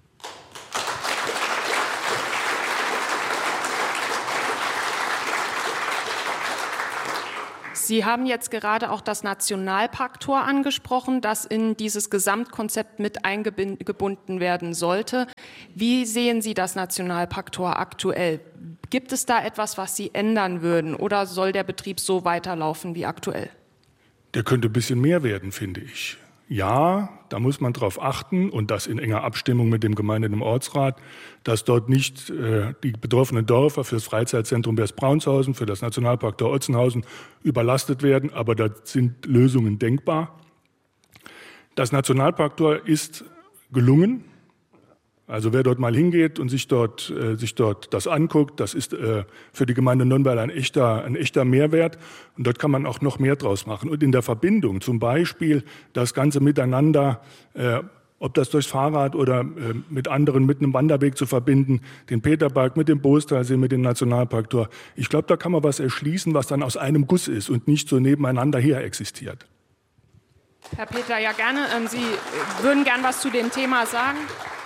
Sie haben jetzt gerade auch das Nationalparktor angesprochen, das in dieses Gesamtkonzept mit eingebunden werden sollte. Wie sehen Sie das Nationalparktor aktuell? Gibt es da etwas, was Sie ändern würden, oder soll der Betrieb so weiterlaufen wie aktuell? Der könnte ein bisschen mehr werden, finde ich. Ja, da muss man darauf achten und das in enger Abstimmung mit dem Gemeinde- und dem Ortsrat, dass dort nicht die betroffenen Dörfer für das Freizeitzentrum Berß-Braunshausen, für das Nationalpark der Otzenhausen überlastet werden, aber da sind Lösungen denkbar. Das Nationalparktor ist gelungen. Also wer dort mal hingeht und sich dort das anguckt, das ist für die Gemeinde Nonnweiler ein echter Mehrwert. Und dort kann man auch noch mehr draus machen. Und in der Verbindung, zum Beispiel das Ganze miteinander, ob das durchs Fahrrad oder mit anderen mit einem Wanderweg zu verbinden, den Peterberg mit dem Boostalsee, mit dem Nationalparktor. Ich glaube, da kann man was erschließen, was dann aus einem Guss ist und nicht so nebeneinander her existiert. Herr Peter, ja gerne. Sie würden gern was zu dem Thema sagen?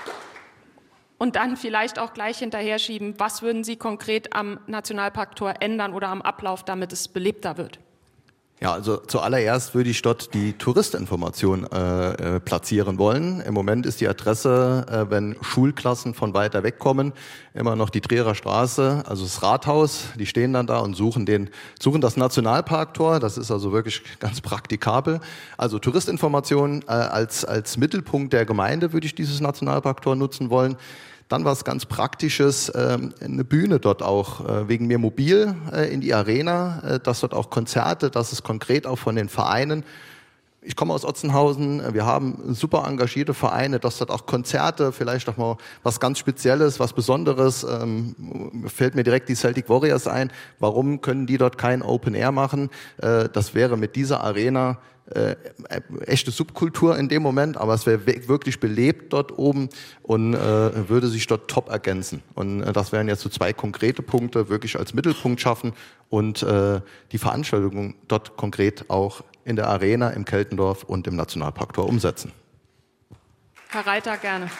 Und dann vielleicht auch gleich hinterher schieben, was würden Sie konkret am Nationalparktor ändern oder am Ablauf, damit es belebter wird? Ja, also zuallererst würde ich dort die Touristinformation platzieren wollen. Im Moment ist die Adresse, wenn Schulklassen von weiter weg kommen, immer noch die Trierer Straße, also das Rathaus. Die stehen dann da und suchen das Nationalparktor. Das ist also wirklich ganz praktikabel. Also Touristinformation als Mittelpunkt der Gemeinde würde ich dieses Nationalparktor nutzen wollen. Dann was ganz Praktisches, eine Bühne dort auch, wegen mir mobil in die Arena, dass dort auch Konzerte, dass es konkret auch von den Vereinen. Ich komme aus Otzenhausen, wir haben super engagierte Vereine, dass dort auch Konzerte, vielleicht auch mal was ganz Spezielles, was Besonderes, fällt mir direkt die Celtic Warriors ein. Warum können die dort kein Open Air machen? Das wäre mit dieser Arena echte Subkultur in dem Moment, aber es wäre wirklich belebt dort oben und würde sich dort top ergänzen. Und das wären jetzt so 2 konkrete Punkte, wirklich als Mittelpunkt schaffen und die Veranstaltungen dort konkret auch in der Arena, im Keltendorf und im Nationalparktor umsetzen. Herr Reiter, gerne.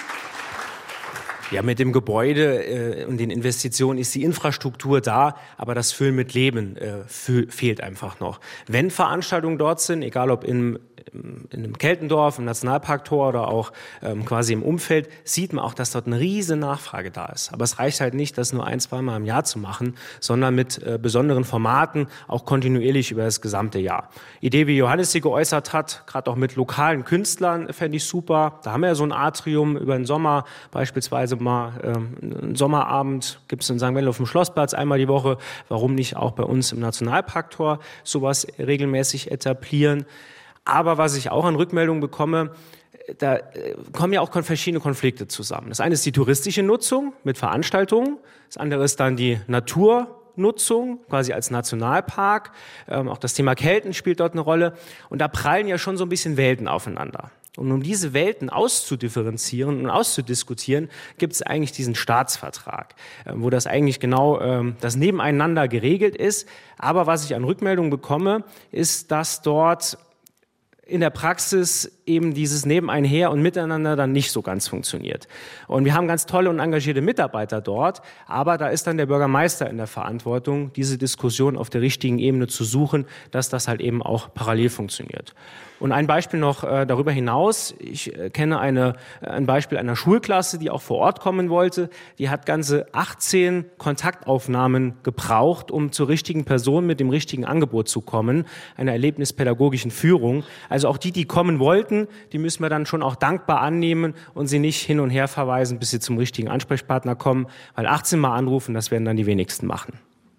Ja, mit dem Gebäude und den Investitionen ist die Infrastruktur da, aber das Füllen mit Leben fehlt einfach noch. Wenn Veranstaltungen dort sind, egal ob in einem Keltendorf, im Nationalparktor oder auch quasi im Umfeld, sieht man auch, dass dort eine riesen Nachfrage da ist. Aber es reicht halt nicht, das nur 1-2 Mal im Jahr zu machen, sondern mit besonderen Formaten, auch kontinuierlich über das gesamte Jahr. Idee, wie Johannes sie geäußert hat, gerade auch mit lokalen Künstlern, fände ich super. Da haben wir ja so ein Atrium über den Sommer, beispielsweise mal einen Sommerabend, gibt es in St. Wendel auf dem Schlossplatz einmal die Woche. Warum nicht auch bei uns im Nationalparktor sowas regelmäßig etablieren? Aber was ich auch an Rückmeldungen bekomme, da kommen ja auch verschiedene Konflikte zusammen. Das eine ist die touristische Nutzung mit Veranstaltungen, das andere ist dann die Naturnutzung, quasi als Nationalpark. Auch das Thema Kelten spielt dort eine Rolle. Und da prallen ja schon so ein bisschen Welten aufeinander. Und um diese Welten auszudifferenzieren und auszudiskutieren, gibt es eigentlich diesen Staatsvertrag, wo das eigentlich genau das nebeneinander geregelt ist. Aber was ich an Rückmeldungen bekomme, ist, dass dort in der Praxis eben dieses Nebeneinher und Miteinander dann nicht so ganz funktioniert. Und wir haben ganz tolle und engagierte Mitarbeiter dort, aber da ist dann der Bürgermeister in der Verantwortung, diese Diskussion auf der richtigen Ebene zu suchen, dass das halt eben auch parallel funktioniert. Und ein Beispiel noch darüber hinaus. Ich kenne ein Beispiel einer Schulklasse, die auch vor Ort kommen wollte. Die hat ganze 18 Kontaktaufnahmen gebraucht, um zur richtigen Person mit dem richtigen Angebot zu kommen, einer erlebnispädagogischen Führung. Also auch die kommen wollten, die müssen wir dann schon auch dankbar annehmen und sie nicht hin und her verweisen, bis sie zum richtigen Ansprechpartner kommen, weil 18 Mal anrufen, das werden dann die wenigsten machen.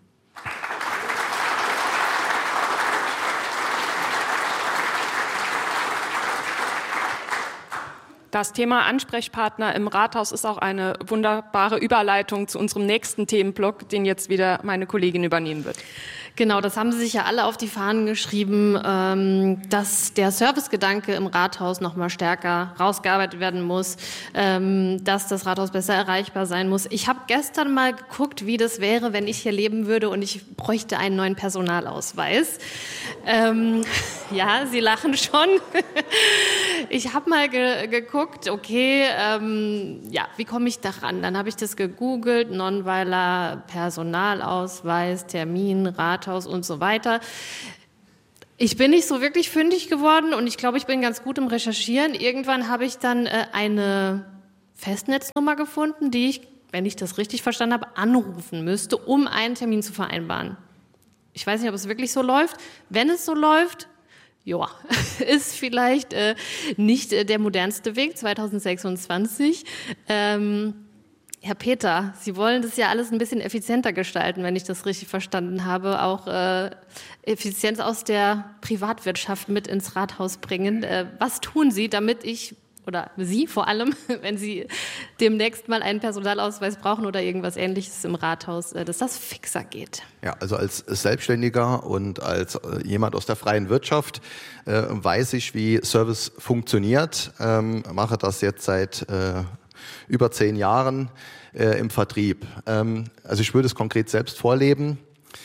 Das Thema Ansprechpartner im Rathaus ist auch eine wunderbare Überleitung zu unserem nächsten Themenblock, den jetzt wieder meine Kollegin übernehmen wird. Genau, das haben Sie sich ja alle auf die Fahnen geschrieben, dass der Servicegedanke im Rathaus noch mal stärker rausgearbeitet werden muss, dass das Rathaus besser erreichbar sein muss. Ich habe gestern mal geguckt, wie das wäre, wenn ich hier leben würde und ich bräuchte einen neuen Personalausweis. Ja, Sie lachen schon. Ich habe mal geguckt, okay, ja, wie komme ich da ran? Dann habe ich das gegoogelt, Nonnweiler Personalausweis, Termin, Rathaus und so weiter. Ich bin nicht so wirklich fündig geworden und ich glaube, ich bin ganz gut im Recherchieren. Irgendwann habe ich dann eine Festnetznummer gefunden, die ich, wenn ich das richtig verstanden habe, anrufen müsste, um einen Termin zu vereinbaren. Ich weiß nicht, ob es wirklich so läuft. Wenn es so läuft, Ja, ist vielleicht nicht der modernste Weg 2026. Herr Peter, Sie wollen das ja alles ein bisschen effizienter gestalten, wenn ich das richtig verstanden habe. Auch Effizienz aus der Privatwirtschaft mit ins Rathaus bringen. Was tun Sie, damit oder Sie vor allem, wenn Sie demnächst mal einen Personalausweis brauchen oder irgendwas Ähnliches im Rathaus, dass das fixer geht? Ja, also als Selbstständiger und als jemand aus der freien Wirtschaft weiß ich, wie Service funktioniert. Mache das jetzt seit über 10 Jahren im Vertrieb. Also ich würde es konkret selbst vorleben.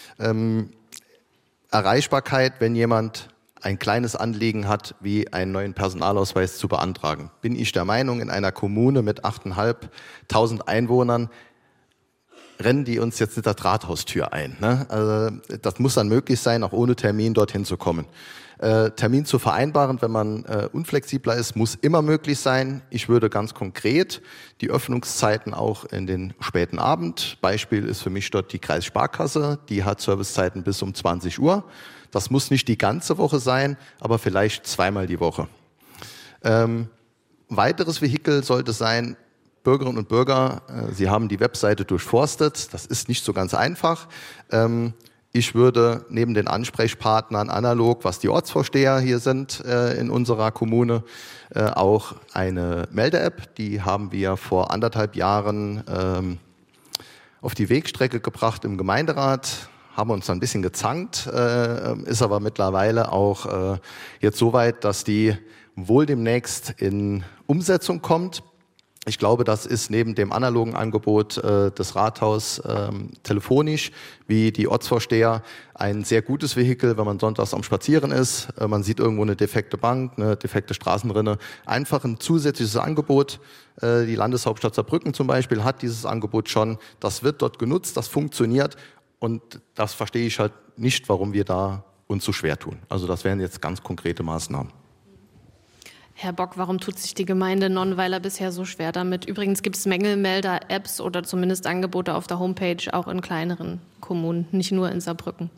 Erreichbarkeit, wenn jemand ein kleines Anliegen hat, wie einen neuen Personalausweis zu beantragen. Bin ich der Meinung, in einer Kommune mit 8.500 Einwohnern rennen die uns jetzt nicht der Rathaustür ein. Ne? Also das muss dann möglich sein, auch ohne Termin dorthin zu kommen. Termin zu vereinbaren, wenn man unflexibler ist, muss immer möglich sein. Ich würde ganz konkret die Öffnungszeiten auch in den späten Abend. Beispiel ist für mich dort die Kreissparkasse. Die hat Servicezeiten bis um 20 Uhr. Das muss nicht die ganze Woche sein, aber vielleicht zweimal die Woche. Weiteres Vehikel sollte sein, Bürgerinnen und Bürger, Sie haben die Webseite durchforstet. Das ist nicht so ganz einfach. Ich würde neben den Ansprechpartnern analog, was die Ortsvorsteher hier sind in unserer Kommune, auch eine Melde-App, die haben wir vor 1,5 Jahren auf die Wegstrecke gebracht im Gemeinderat, haben uns ein bisschen gezankt, ist aber mittlerweile auch jetzt so weit, dass die wohl demnächst in Umsetzung kommt. Ich glaube, das ist neben dem analogen Angebot des Rathaus telefonisch, wie die Ortsvorsteher, ein sehr gutes Vehikel, wenn man sonntags am Spazieren ist. Man sieht irgendwo eine defekte Bank, eine defekte Straßenrinne. Einfach ein zusätzliches Angebot. Die Landeshauptstadt Saarbrücken zum Beispiel hat dieses Angebot schon. Das wird dort genutzt, das funktioniert. Und das verstehe ich halt nicht, warum wir da uns so schwer tun. Also das wären jetzt ganz konkrete Maßnahmen. Herr Bock, warum tut sich die Gemeinde Nonnweiler bisher so schwer damit? Übrigens gibt es Mängelmelder-Apps oder zumindest Angebote auf der Homepage auch in kleineren Kommunen, nicht nur in Saarbrücken.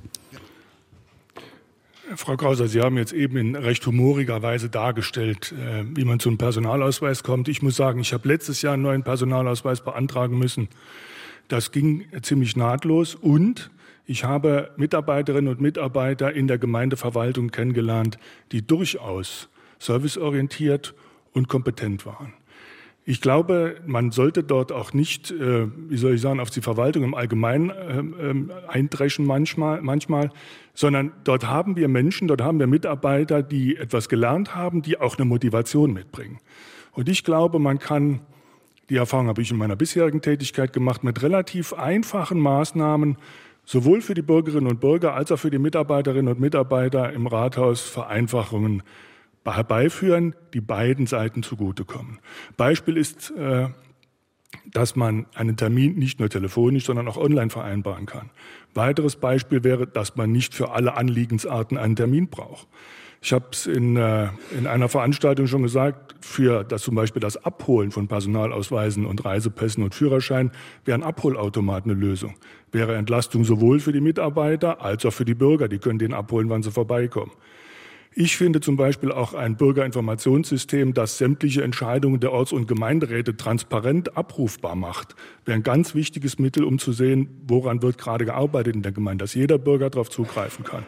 Frau Krauser, Sie haben jetzt eben in recht humoriger Weise dargestellt, wie man zu einem Personalausweis kommt. Ich muss sagen, ich habe letztes Jahr einen neuen Personalausweis beantragen müssen. Das ging ziemlich nahtlos und ich habe Mitarbeiterinnen und Mitarbeiter in der Gemeindeverwaltung kennengelernt, die durchaus serviceorientiert und kompetent waren. Ich glaube, man sollte dort auch nicht, auf die Verwaltung im Allgemeinen eindreschen manchmal, sondern dort haben wir Menschen, dort haben wir Mitarbeiter, die etwas gelernt haben, die auch eine Motivation mitbringen. Und ich glaube, man kann, die Erfahrung habe ich in meiner bisherigen Tätigkeit gemacht, mit relativ einfachen Maßnahmen sowohl für die Bürgerinnen und Bürger als auch für die Mitarbeiterinnen und Mitarbeiter im Rathaus Vereinfachungen herbeiführen, die beiden Seiten zugutekommen. Beispiel ist, dass man einen Termin nicht nur telefonisch, sondern auch online vereinbaren kann. Weiteres Beispiel wäre, dass man nicht für alle Anliegensarten einen Termin braucht. Ich habe es in einer Veranstaltung schon gesagt, für das zum Beispiel das Abholen von Personalausweisen und Reisepässen und Führerschein wäre ein Abholautomat eine Lösung. Wäre Entlastung sowohl für die Mitarbeiter als auch für die Bürger, die können den abholen, wann sie vorbeikommen. Ich finde zum Beispiel auch ein Bürgerinformationssystem, das sämtliche Entscheidungen der Orts- und Gemeinderäte transparent abrufbar macht, wäre ein ganz wichtiges Mittel, um zu sehen, woran wird gerade gearbeitet in der Gemeinde, dass jeder Bürger darauf zugreifen kann.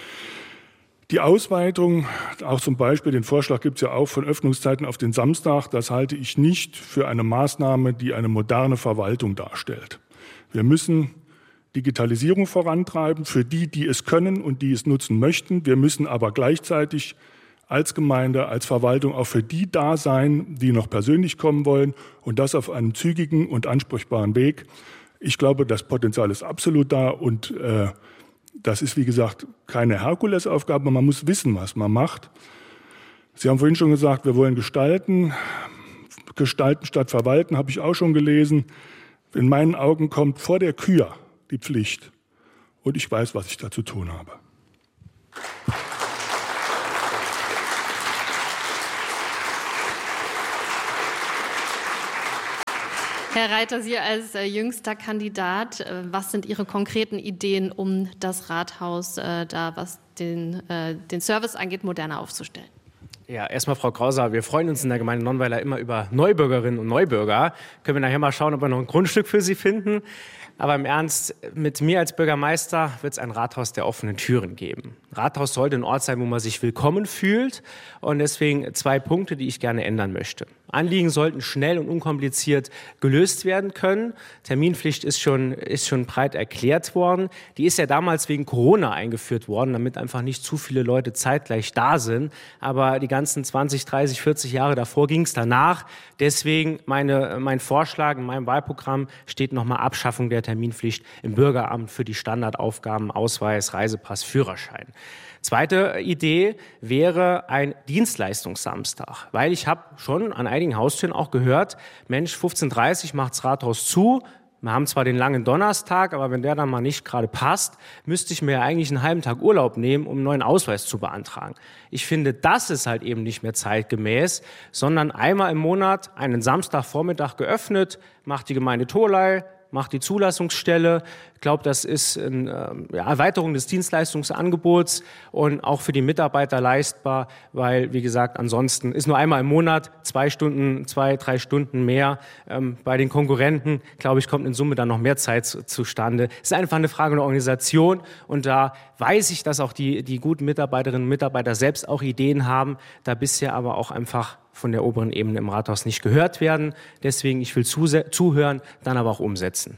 Die Ausweitung, auch zum Beispiel den Vorschlag gibt es ja auch von Öffnungszeiten auf den Samstag, das halte ich nicht für eine Maßnahme, die eine moderne Verwaltung darstellt. Wir müssen Digitalisierung vorantreiben für die, die es können und die es nutzen möchten. Wir müssen aber gleichzeitig als Gemeinde, als Verwaltung auch für die da sein, die noch persönlich kommen wollen und das auf einem zügigen und ansprechbaren Weg. Ich glaube, das Potenzial ist absolut da und das ist, wie gesagt, keine Herkulesaufgabe. Man muss wissen, was man macht. Sie haben vorhin schon gesagt, wir wollen gestalten. Gestalten statt verwalten, habe ich auch schon gelesen. In meinen Augen kommt vor der Kür die Pflicht. Und ich weiß, was ich da zu tun habe. Herr Reiter, Sie als jüngster Kandidat, was sind Ihre konkreten Ideen, um das Rathaus was den Service angeht, moderner aufzustellen? Ja, erstmal Frau Krauser, wir freuen uns in der Gemeinde Nonnweiler immer über Neubürgerinnen und Neubürger. Können wir nachher mal schauen, ob wir noch ein Grundstück für sie finden. Aber im Ernst, mit mir als Bürgermeister wird es ein Rathaus der offenen Türen geben. Rathaus sollte ein Ort sein, wo man sich willkommen fühlt. Und deswegen 2 Punkte, die ich gerne ändern möchte. Anliegen sollten schnell und unkompliziert gelöst werden können. Terminpflicht ist schon breit erklärt worden. Die ist ja damals wegen Corona eingeführt worden, damit einfach nicht zu viele Leute zeitgleich da sind. Aber die ganzen 20, 30, 40 Jahre davor ging es danach. Deswegen mein Vorschlag in meinem Wahlprogramm steht nochmal Abschaffung der Terminpflicht im Bürgeramt für die Standardaufgaben Ausweis, Reisepass, Führerschein. Zweite Idee wäre ein Dienstleistungssamstag, weil ich habe schon an einigen Haustüren auch gehört, Mensch, 15:30 Uhr macht's Rathaus zu. Wir haben zwar den langen Donnerstag, aber wenn der dann mal nicht gerade passt, müsste ich mir ja eigentlich einen halben Tag Urlaub nehmen, um einen neuen Ausweis zu beantragen. Ich finde, das ist halt eben nicht mehr zeitgemäß, sondern einmal im Monat einen Samstagvormittag geöffnet, macht die Gemeinde Tholey, macht die Zulassungsstelle. Ich glaube, das ist eine Erweiterung des Dienstleistungsangebots und auch für die Mitarbeiter leistbar, weil, wie gesagt, ansonsten ist nur einmal im Monat 2, 3 Stunden mehr. Bei den Konkurrenten, glaube ich, kommt in Summe dann noch mehr Zeit zustande. Es ist einfach eine Frage der Organisation und da weiß ich, dass auch die guten Mitarbeiterinnen und Mitarbeiter selbst auch Ideen haben, da bisher aber auch einfach von der oberen Ebene im Rathaus nicht gehört werden. Deswegen, ich will zuhören, dann aber auch umsetzen.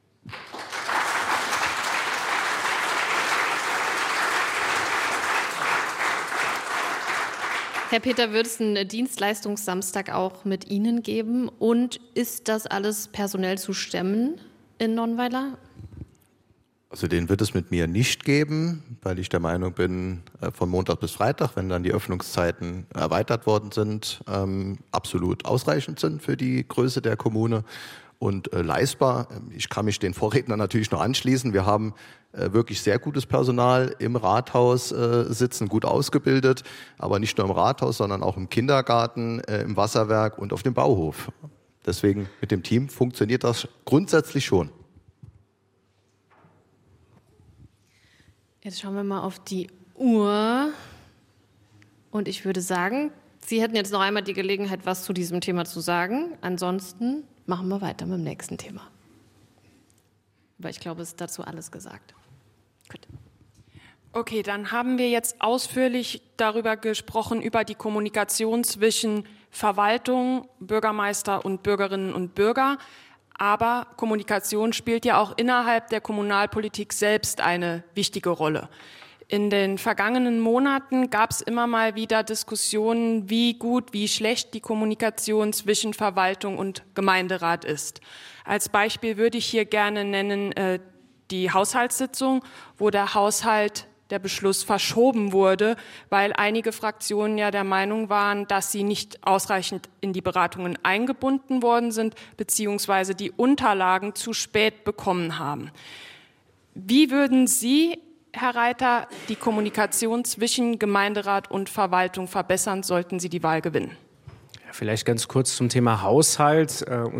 Herr Peter, wird es einen Dienstleistungssamstag auch mit Ihnen geben? Und ist das alles personell zu stemmen in Nonnweiler? Also den wird es mit mir nicht geben, weil ich der Meinung bin, von Montag bis Freitag, wenn dann die Öffnungszeiten erweitert worden sind, absolut ausreichend sind für die Größe der Kommune und leistbar. Ich kann mich den Vorrednern natürlich noch anschließen. Wir haben wirklich sehr gutes Personal im Rathaus sitzen, gut ausgebildet, aber nicht nur im Rathaus, sondern auch im Kindergarten, im Wasserwerk und auf dem Bauhof. Deswegen mit dem Team funktioniert das grundsätzlich schon. Jetzt schauen wir mal auf die Uhr und ich würde sagen, Sie hätten jetzt noch einmal die Gelegenheit, was zu diesem Thema zu sagen. Ansonsten machen wir weiter mit dem nächsten Thema. Aber ich glaube, es ist dazu alles gesagt. Gut. Okay, dann haben wir jetzt ausführlich darüber gesprochen, über die Kommunikation zwischen Verwaltung, Bürgermeister und Bürgerinnen und Bürger. Aber Kommunikation spielt ja auch innerhalb der Kommunalpolitik selbst eine wichtige Rolle. In den vergangenen Monaten gab es immer mal wieder Diskussionen, wie gut, wie schlecht die Kommunikation zwischen Verwaltung und Gemeinderat ist. Als Beispiel würde ich hier gerne nennen die Haushaltssitzung, wo der Beschluss verschoben wurde, weil einige Fraktionen ja der Meinung waren, dass sie nicht ausreichend in die Beratungen eingebunden worden sind, beziehungsweise die Unterlagen zu spät bekommen haben. Wie würden Sie, Herr Reiter, die Kommunikation zwischen Gemeinderat und Verwaltung verbessern, sollten Sie die Wahl gewinnen? Vielleicht ganz kurz zum Thema Haushalt.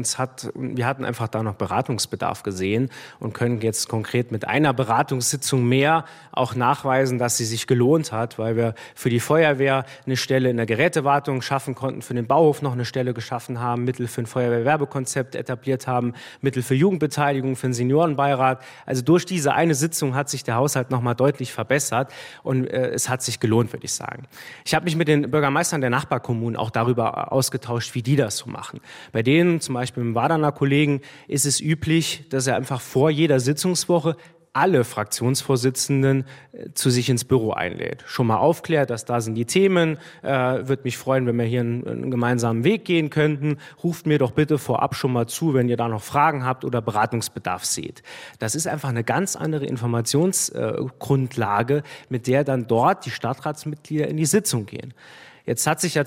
Wir hatten einfach da noch Beratungsbedarf gesehen und können jetzt konkret mit einer Beratungssitzung mehr auch nachweisen, dass sie sich gelohnt hat, weil wir für die Feuerwehr eine Stelle in der Gerätewartung schaffen konnten, für den Bauhof noch eine Stelle geschaffen haben, Mittel für ein Feuerwehrwerbekonzept etabliert haben, Mittel für Jugendbeteiligung, für den Seniorenbeirat. Also durch diese eine Sitzung hat sich der Haushalt noch mal deutlich verbessert und es hat sich gelohnt, würde ich sagen. Ich habe mich mit den Bürgermeistern der Nachbarkommunen auch darüber ausgetauscht, wie die das so machen. Bei denen, zum Beispiel mit dem Waderner Kollegen, ist es üblich, dass er einfach vor jeder Sitzungswoche alle Fraktionsvorsitzenden zu sich ins Büro einlädt. Schon mal aufklärt, dass da sind die Themen, würde mich freuen, wenn wir hier einen gemeinsamen Weg gehen könnten. Ruft mir doch bitte vorab schon mal zu, wenn ihr da noch Fragen habt oder Beratungsbedarf seht. Das ist einfach eine ganz andere Informationsgrundlage, mit der dann dort die Stadtratsmitglieder in die Sitzung gehen. Jetzt hat sich ja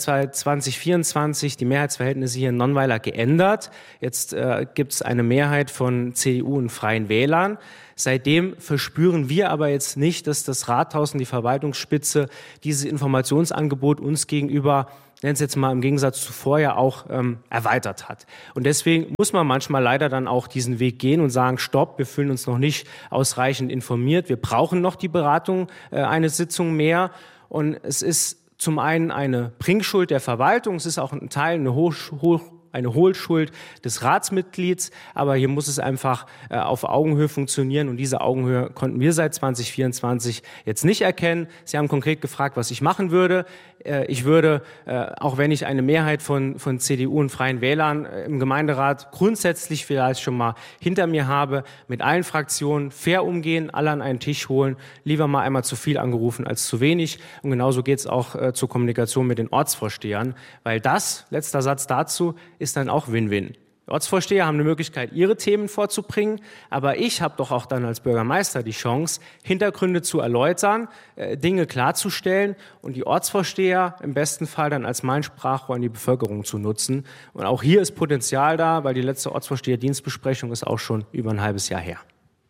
2024 die Mehrheitsverhältnisse hier in Nonnweiler geändert. Jetzt gibt es eine Mehrheit von CDU und Freien Wählern. Seitdem verspüren wir aber jetzt nicht, dass das Rathaus und die Verwaltungsspitze dieses Informationsangebot uns gegenüber nenne es jetzt mal im Gegensatz zu vorher, auch erweitert hat. Und deswegen muss man manchmal leider dann auch diesen Weg gehen und sagen, stopp, wir fühlen uns noch nicht ausreichend informiert, wir brauchen noch die Beratung eine Sitzung mehr. Und es ist zum einen eine Bringschuld der Verwaltung, es ist auch ein Teil, eine Hohlschuld des Ratsmitglieds, aber hier muss es einfach auf Augenhöhe funktionieren und diese Augenhöhe konnten wir seit 2024 jetzt nicht erkennen. Sie haben konkret gefragt, was ich machen würde. Ich würde, auch wenn ich eine Mehrheit von CDU und Freien Wählern im Gemeinderat grundsätzlich vielleicht schon mal hinter mir habe, mit allen Fraktionen fair umgehen, alle an einen Tisch holen, lieber mal einmal zu viel angerufen als zu wenig. Und genauso geht es auch zur Kommunikation mit den Ortsvorstehern, weil das, letzter Satz dazu, ist dann auch Win-Win. Die Ortsvorsteher haben eine Möglichkeit, ihre Themen vorzubringen, aber ich habe doch auch dann als Bürgermeister die Chance, Hintergründe zu erläutern, Dinge klarzustellen und die Ortsvorsteher im besten Fall dann als mein Sprachrohr an die Bevölkerung zu nutzen. Und auch hier ist Potenzial da, weil die letzte Ortsvorsteher-Dienstbesprechung ist auch schon über ein halbes Jahr her.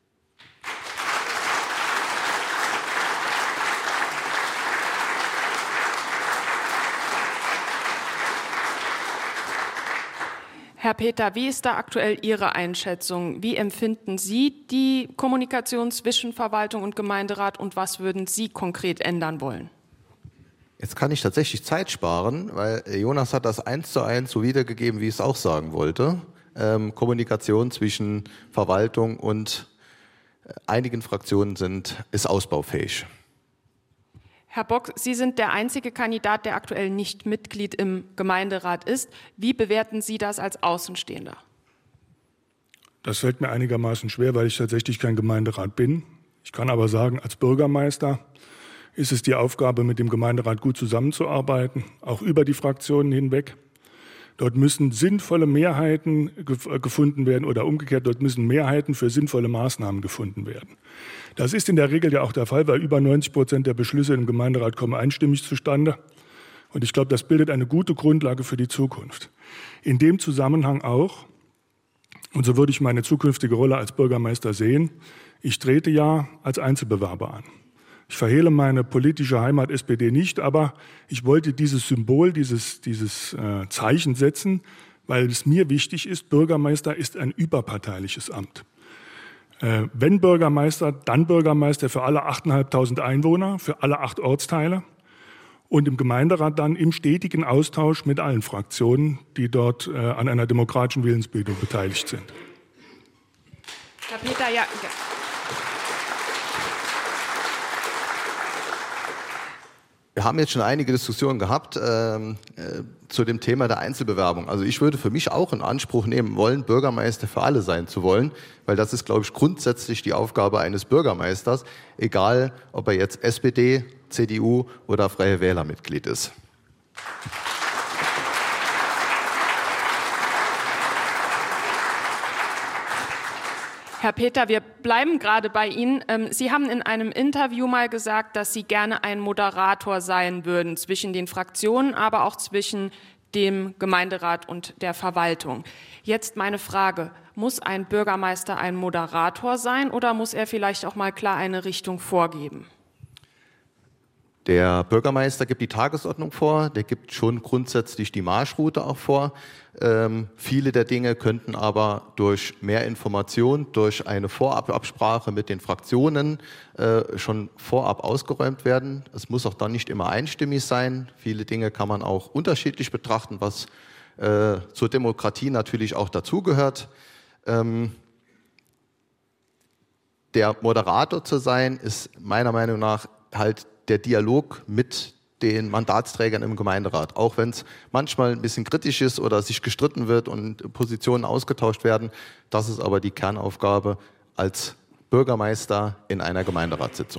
Herr Peter, wie ist da aktuell Ihre Einschätzung? Wie empfinden Sie die Kommunikation zwischen Verwaltung und Gemeinderat und was würden Sie konkret ändern wollen? Jetzt kann ich tatsächlich Zeit sparen, weil Jonas hat das 1:1 so wiedergegeben, wie ich es auch sagen wollte. Kommunikation zwischen Verwaltung und einigen Fraktionen ist ausbaufähig. Herr Bock, Sie sind der einzige Kandidat, der aktuell nicht Mitglied im Gemeinderat ist. Wie bewerten Sie das als Außenstehender? Das fällt mir einigermaßen schwer, weil ich tatsächlich kein Gemeinderat bin. Ich kann aber sagen, als Bürgermeister ist es die Aufgabe, mit dem Gemeinderat gut zusammenzuarbeiten, auch über die Fraktionen hinweg. Dort müssen sinnvolle Mehrheiten gefunden werden oder umgekehrt, dort müssen Mehrheiten für sinnvolle Maßnahmen gefunden werden. Das ist in der Regel ja auch der Fall, weil über 90% der Beschlüsse im Gemeinderat kommen einstimmig zustande. Und ich glaube, das bildet eine gute Grundlage für die Zukunft. In dem Zusammenhang auch, und so würde ich meine zukünftige Rolle als Bürgermeister sehen, ich trete ja als Einzelbewerber an. Ich verhehle meine politische Heimat SPD nicht, aber ich wollte dieses Symbol, dieses Zeichen setzen, weil es mir wichtig ist, Bürgermeister ist ein überparteiliches Amt. Wenn Bürgermeister, dann Bürgermeister für alle 8.500 Einwohner, für alle 8 Ortsteile und im Gemeinderat dann im stetigen Austausch mit allen Fraktionen, die dort an einer demokratischen Willensbildung beteiligt sind. Herr Peter, ja. Wir haben jetzt schon einige Diskussionen gehabt zu dem Thema der Einzelbewerbung. Also ich würde für mich auch in Anspruch nehmen wollen, Bürgermeister für alle sein zu wollen, weil das ist, glaube ich, grundsätzlich die Aufgabe eines Bürgermeisters, egal ob er jetzt SPD, CDU oder Freie Wähler Mitglied ist. Herr Peter, wir bleiben gerade bei Ihnen. Sie haben in einem Interview mal gesagt, dass Sie gerne ein Moderator sein würden zwischen den Fraktionen, aber auch zwischen dem Gemeinderat und der Verwaltung. Jetzt meine Frage, muss ein Bürgermeister ein Moderator sein oder muss er vielleicht auch mal klar eine Richtung vorgeben? Der Bürgermeister gibt die Tagesordnung vor, der gibt schon grundsätzlich die Marschroute auch vor. Viele der Dinge könnten aber durch mehr Information, durch eine Vorabsprache mit den Fraktionen schon vorab ausgeräumt werden. Es muss auch dann nicht immer einstimmig sein. Viele Dinge kann man auch unterschiedlich betrachten, was zur Demokratie natürlich auch dazugehört. Der Moderator zu sein, ist meiner Meinung nach halt der Dialog mit den Mandatsträgern im Gemeinderat. Auch wenn es manchmal ein bisschen kritisch ist oder sich gestritten wird und Positionen ausgetauscht werden, das ist aber die Kernaufgabe als Bürgermeister in einer Gemeinderatssitzung.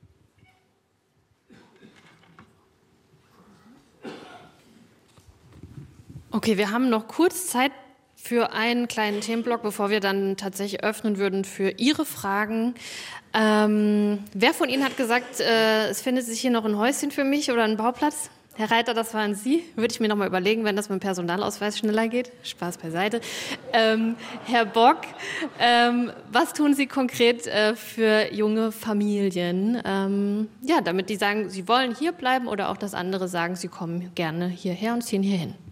Okay, wir haben noch kurz Zeit für einen kleinen Themenblock, bevor wir dann tatsächlich öffnen würden für Ihre Fragen. Wer von Ihnen hat gesagt, es findet sich hier noch ein Häuschen für mich oder ein Bauplatz? Herr Reiter, das waren Sie. Würde ich mir noch mal überlegen, wenn das mit dem Personalausweis schneller geht. Spaß beiseite. Herr Bock, was tun Sie konkret für junge Familien, damit die sagen, sie wollen hier bleiben oder auch, dass andere sagen, sie kommen gerne hierher und ziehen hier hin?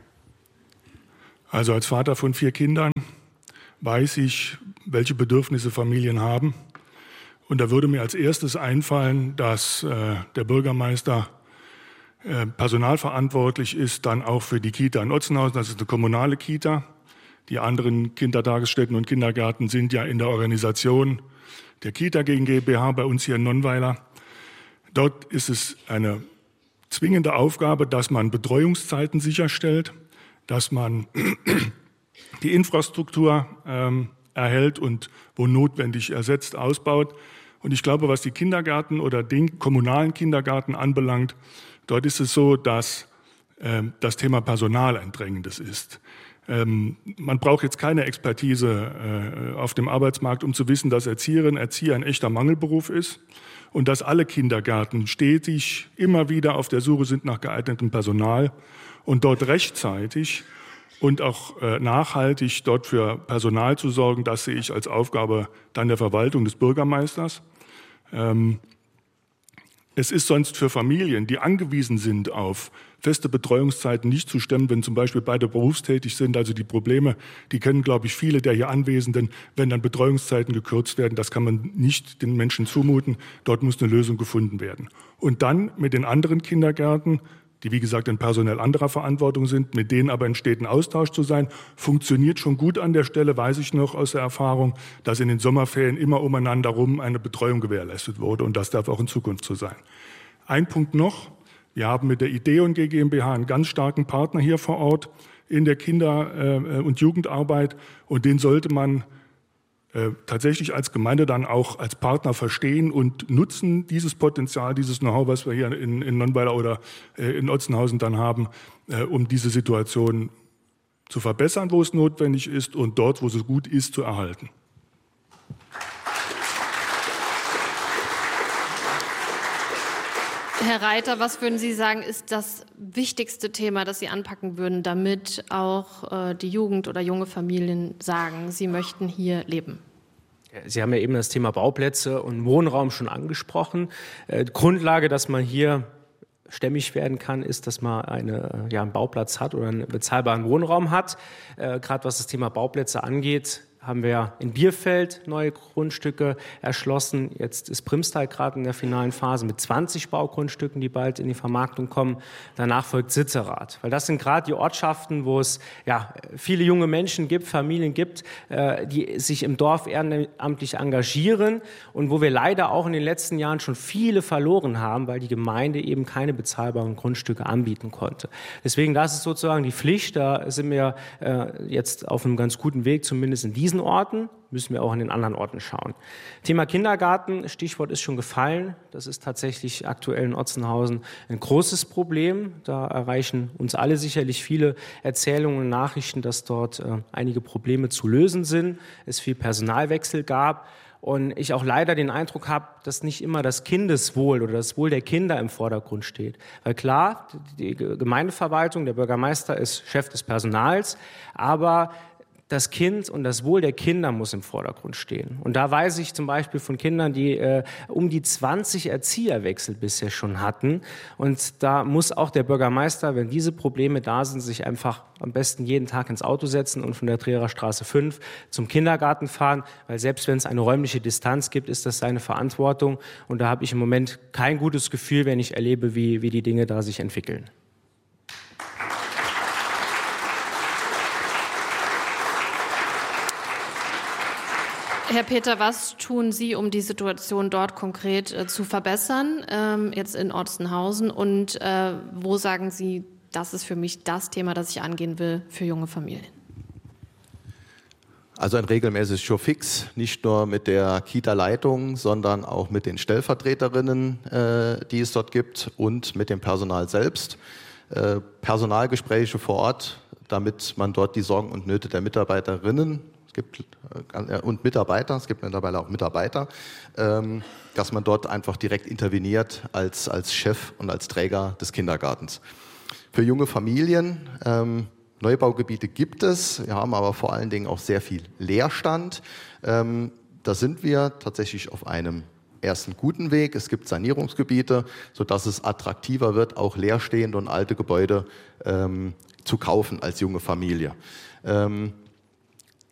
Also als Vater von 4 Kindern weiß ich, welche Bedürfnisse Familien haben. Und da würde mir als erstes einfallen, dass der Bürgermeister personalverantwortlich ist dann auch für die Kita in Otzenhausen. Das ist eine kommunale Kita. Die anderen Kindertagesstätten und Kindergärten sind ja in der Organisation der Kita GmbH bei uns hier in Nonnweiler. Dort ist es eine zwingende Aufgabe, dass man Betreuungszeiten sicherstellt, dass man die Infrastruktur erhält und wo notwendig ersetzt, ausbaut. Und ich glaube, was die Kindergärten oder den kommunalen Kindergarten anbelangt, dort ist es so, dass das Thema Personal ein drängendes ist. Man braucht jetzt keine Expertise auf dem Arbeitsmarkt, um zu wissen, dass Erzieherinnen, Erzieher ein echter Mangelberuf ist und dass alle Kindergärten stetig immer wieder auf der Suche sind nach geeignetem Personal und dort rechtzeitig und auch nachhaltig dort für Personal zu sorgen, das sehe ich als Aufgabe dann der Verwaltung des Bürgermeisters. Es ist sonst für Familien, die angewiesen sind auf feste Betreuungszeiten, nicht zu stemmen, wenn zum Beispiel beide berufstätig sind. Also die Probleme, die kennen, glaube ich, viele der hier Anwesenden, wenn dann Betreuungszeiten gekürzt werden. Das kann man nicht den Menschen zumuten. Dort muss eine Lösung gefunden werden. Und dann mit den anderen Kindergärten, die wie gesagt in personell anderer Verantwortung sind, mit denen aber in steten Austausch zu sein, funktioniert schon gut an der Stelle, weiß ich noch aus der Erfahrung, dass in den Sommerferien immer umeinander rum eine Betreuung gewährleistet wurde und das darf auch in Zukunft so sein. Ein Punkt noch, wir haben mit der Ideon GmbH einen ganz starken Partner hier vor Ort in der Kinder- und Jugendarbeit und den sollte man tatsächlich als Gemeinde dann auch als Partner verstehen und nutzen, dieses Potenzial, dieses Know-how, was wir hier in Nonnweiler oder in Otzenhausen dann haben, um diese Situation zu verbessern, wo es notwendig ist und dort, wo es gut ist, zu erhalten. Herr Reiter, was würden Sie sagen, ist das wichtigste Thema, das Sie anpacken würden, damit auch die Jugend oder junge Familien sagen, sie möchten hier leben? Sie haben ja eben das Thema Bauplätze und Wohnraum schon angesprochen. Grundlage, dass man hier stämmig werden kann, ist, dass man einen Bauplatz hat oder einen bezahlbaren Wohnraum hat. Gerade was das Thema Bauplätze angeht, haben wir in Bierfeld neue Grundstücke erschlossen. Jetzt ist Primstal gerade in der finalen Phase mit 20 Baugrundstücken, die bald in die Vermarktung kommen. Danach folgt Sitzerath. Weil das sind gerade die Ortschaften, wo es viele junge Menschen gibt, Familien gibt, die sich im Dorf ehrenamtlich engagieren und wo wir leider auch in den letzten Jahren schon viele verloren haben, weil die Gemeinde eben keine bezahlbaren Grundstücke anbieten konnte. Deswegen, das ist sozusagen die Pflicht. Da sind wir jetzt auf einem ganz guten Weg, zumindest in diesen Orten, müssen wir auch an den anderen Orten schauen. Thema Kindergarten, Stichwort ist schon gefallen. Das ist tatsächlich aktuell in Otzenhausen ein großes Problem. Da erreichen uns alle sicherlich viele Erzählungen und Nachrichten, dass dort einige Probleme zu lösen sind, es viel Personalwechsel gab. Und ich auch leider den Eindruck habe, dass nicht immer das Kindeswohl oder das Wohl der Kinder im Vordergrund steht. Weil klar, die Gemeindeverwaltung, der Bürgermeister ist Chef des Personals, aber das Kind und das Wohl der Kinder muss im Vordergrund stehen. Und da weiß ich zum Beispiel von Kindern, die um die 20 Erzieherwechsel bisher schon hatten. Und da muss auch der Bürgermeister, wenn diese Probleme da sind, sich einfach am besten jeden Tag ins Auto setzen und von der Trierer Straße 5 zum Kindergarten fahren. Weil selbst wenn es eine räumliche Distanz gibt, ist das seine Verantwortung. Und da habe ich im Moment kein gutes Gefühl, wenn ich erlebe, wie die Dinge da sich entwickeln. Herr Peter, was tun Sie, um die Situation dort konkret zu verbessern, jetzt in Otzenhausen? Und wo sagen Sie, das ist für mich das Thema, das ich angehen will für junge Familien? Also ein regelmäßiges Showfix, nicht nur mit der Kita-Leitung, sondern auch mit den Stellvertreterinnen, die es dort gibt, und mit dem Personal selbst. Personalgespräche vor Ort, damit man dort die Sorgen und Nöte der Mitarbeiterinnen und Mitarbeiter, es gibt mittlerweile auch Mitarbeiter, dass man dort einfach direkt interveniert als Chef und als Träger des Kindergartens. Für junge Familien, Neubaugebiete gibt es, wir haben aber vor allen Dingen auch sehr viel Leerstand. Da sind wir tatsächlich auf einem ersten guten Weg. Es gibt Sanierungsgebiete, sodass es attraktiver wird, auch leerstehende und alte Gebäude zu kaufen als junge Familie.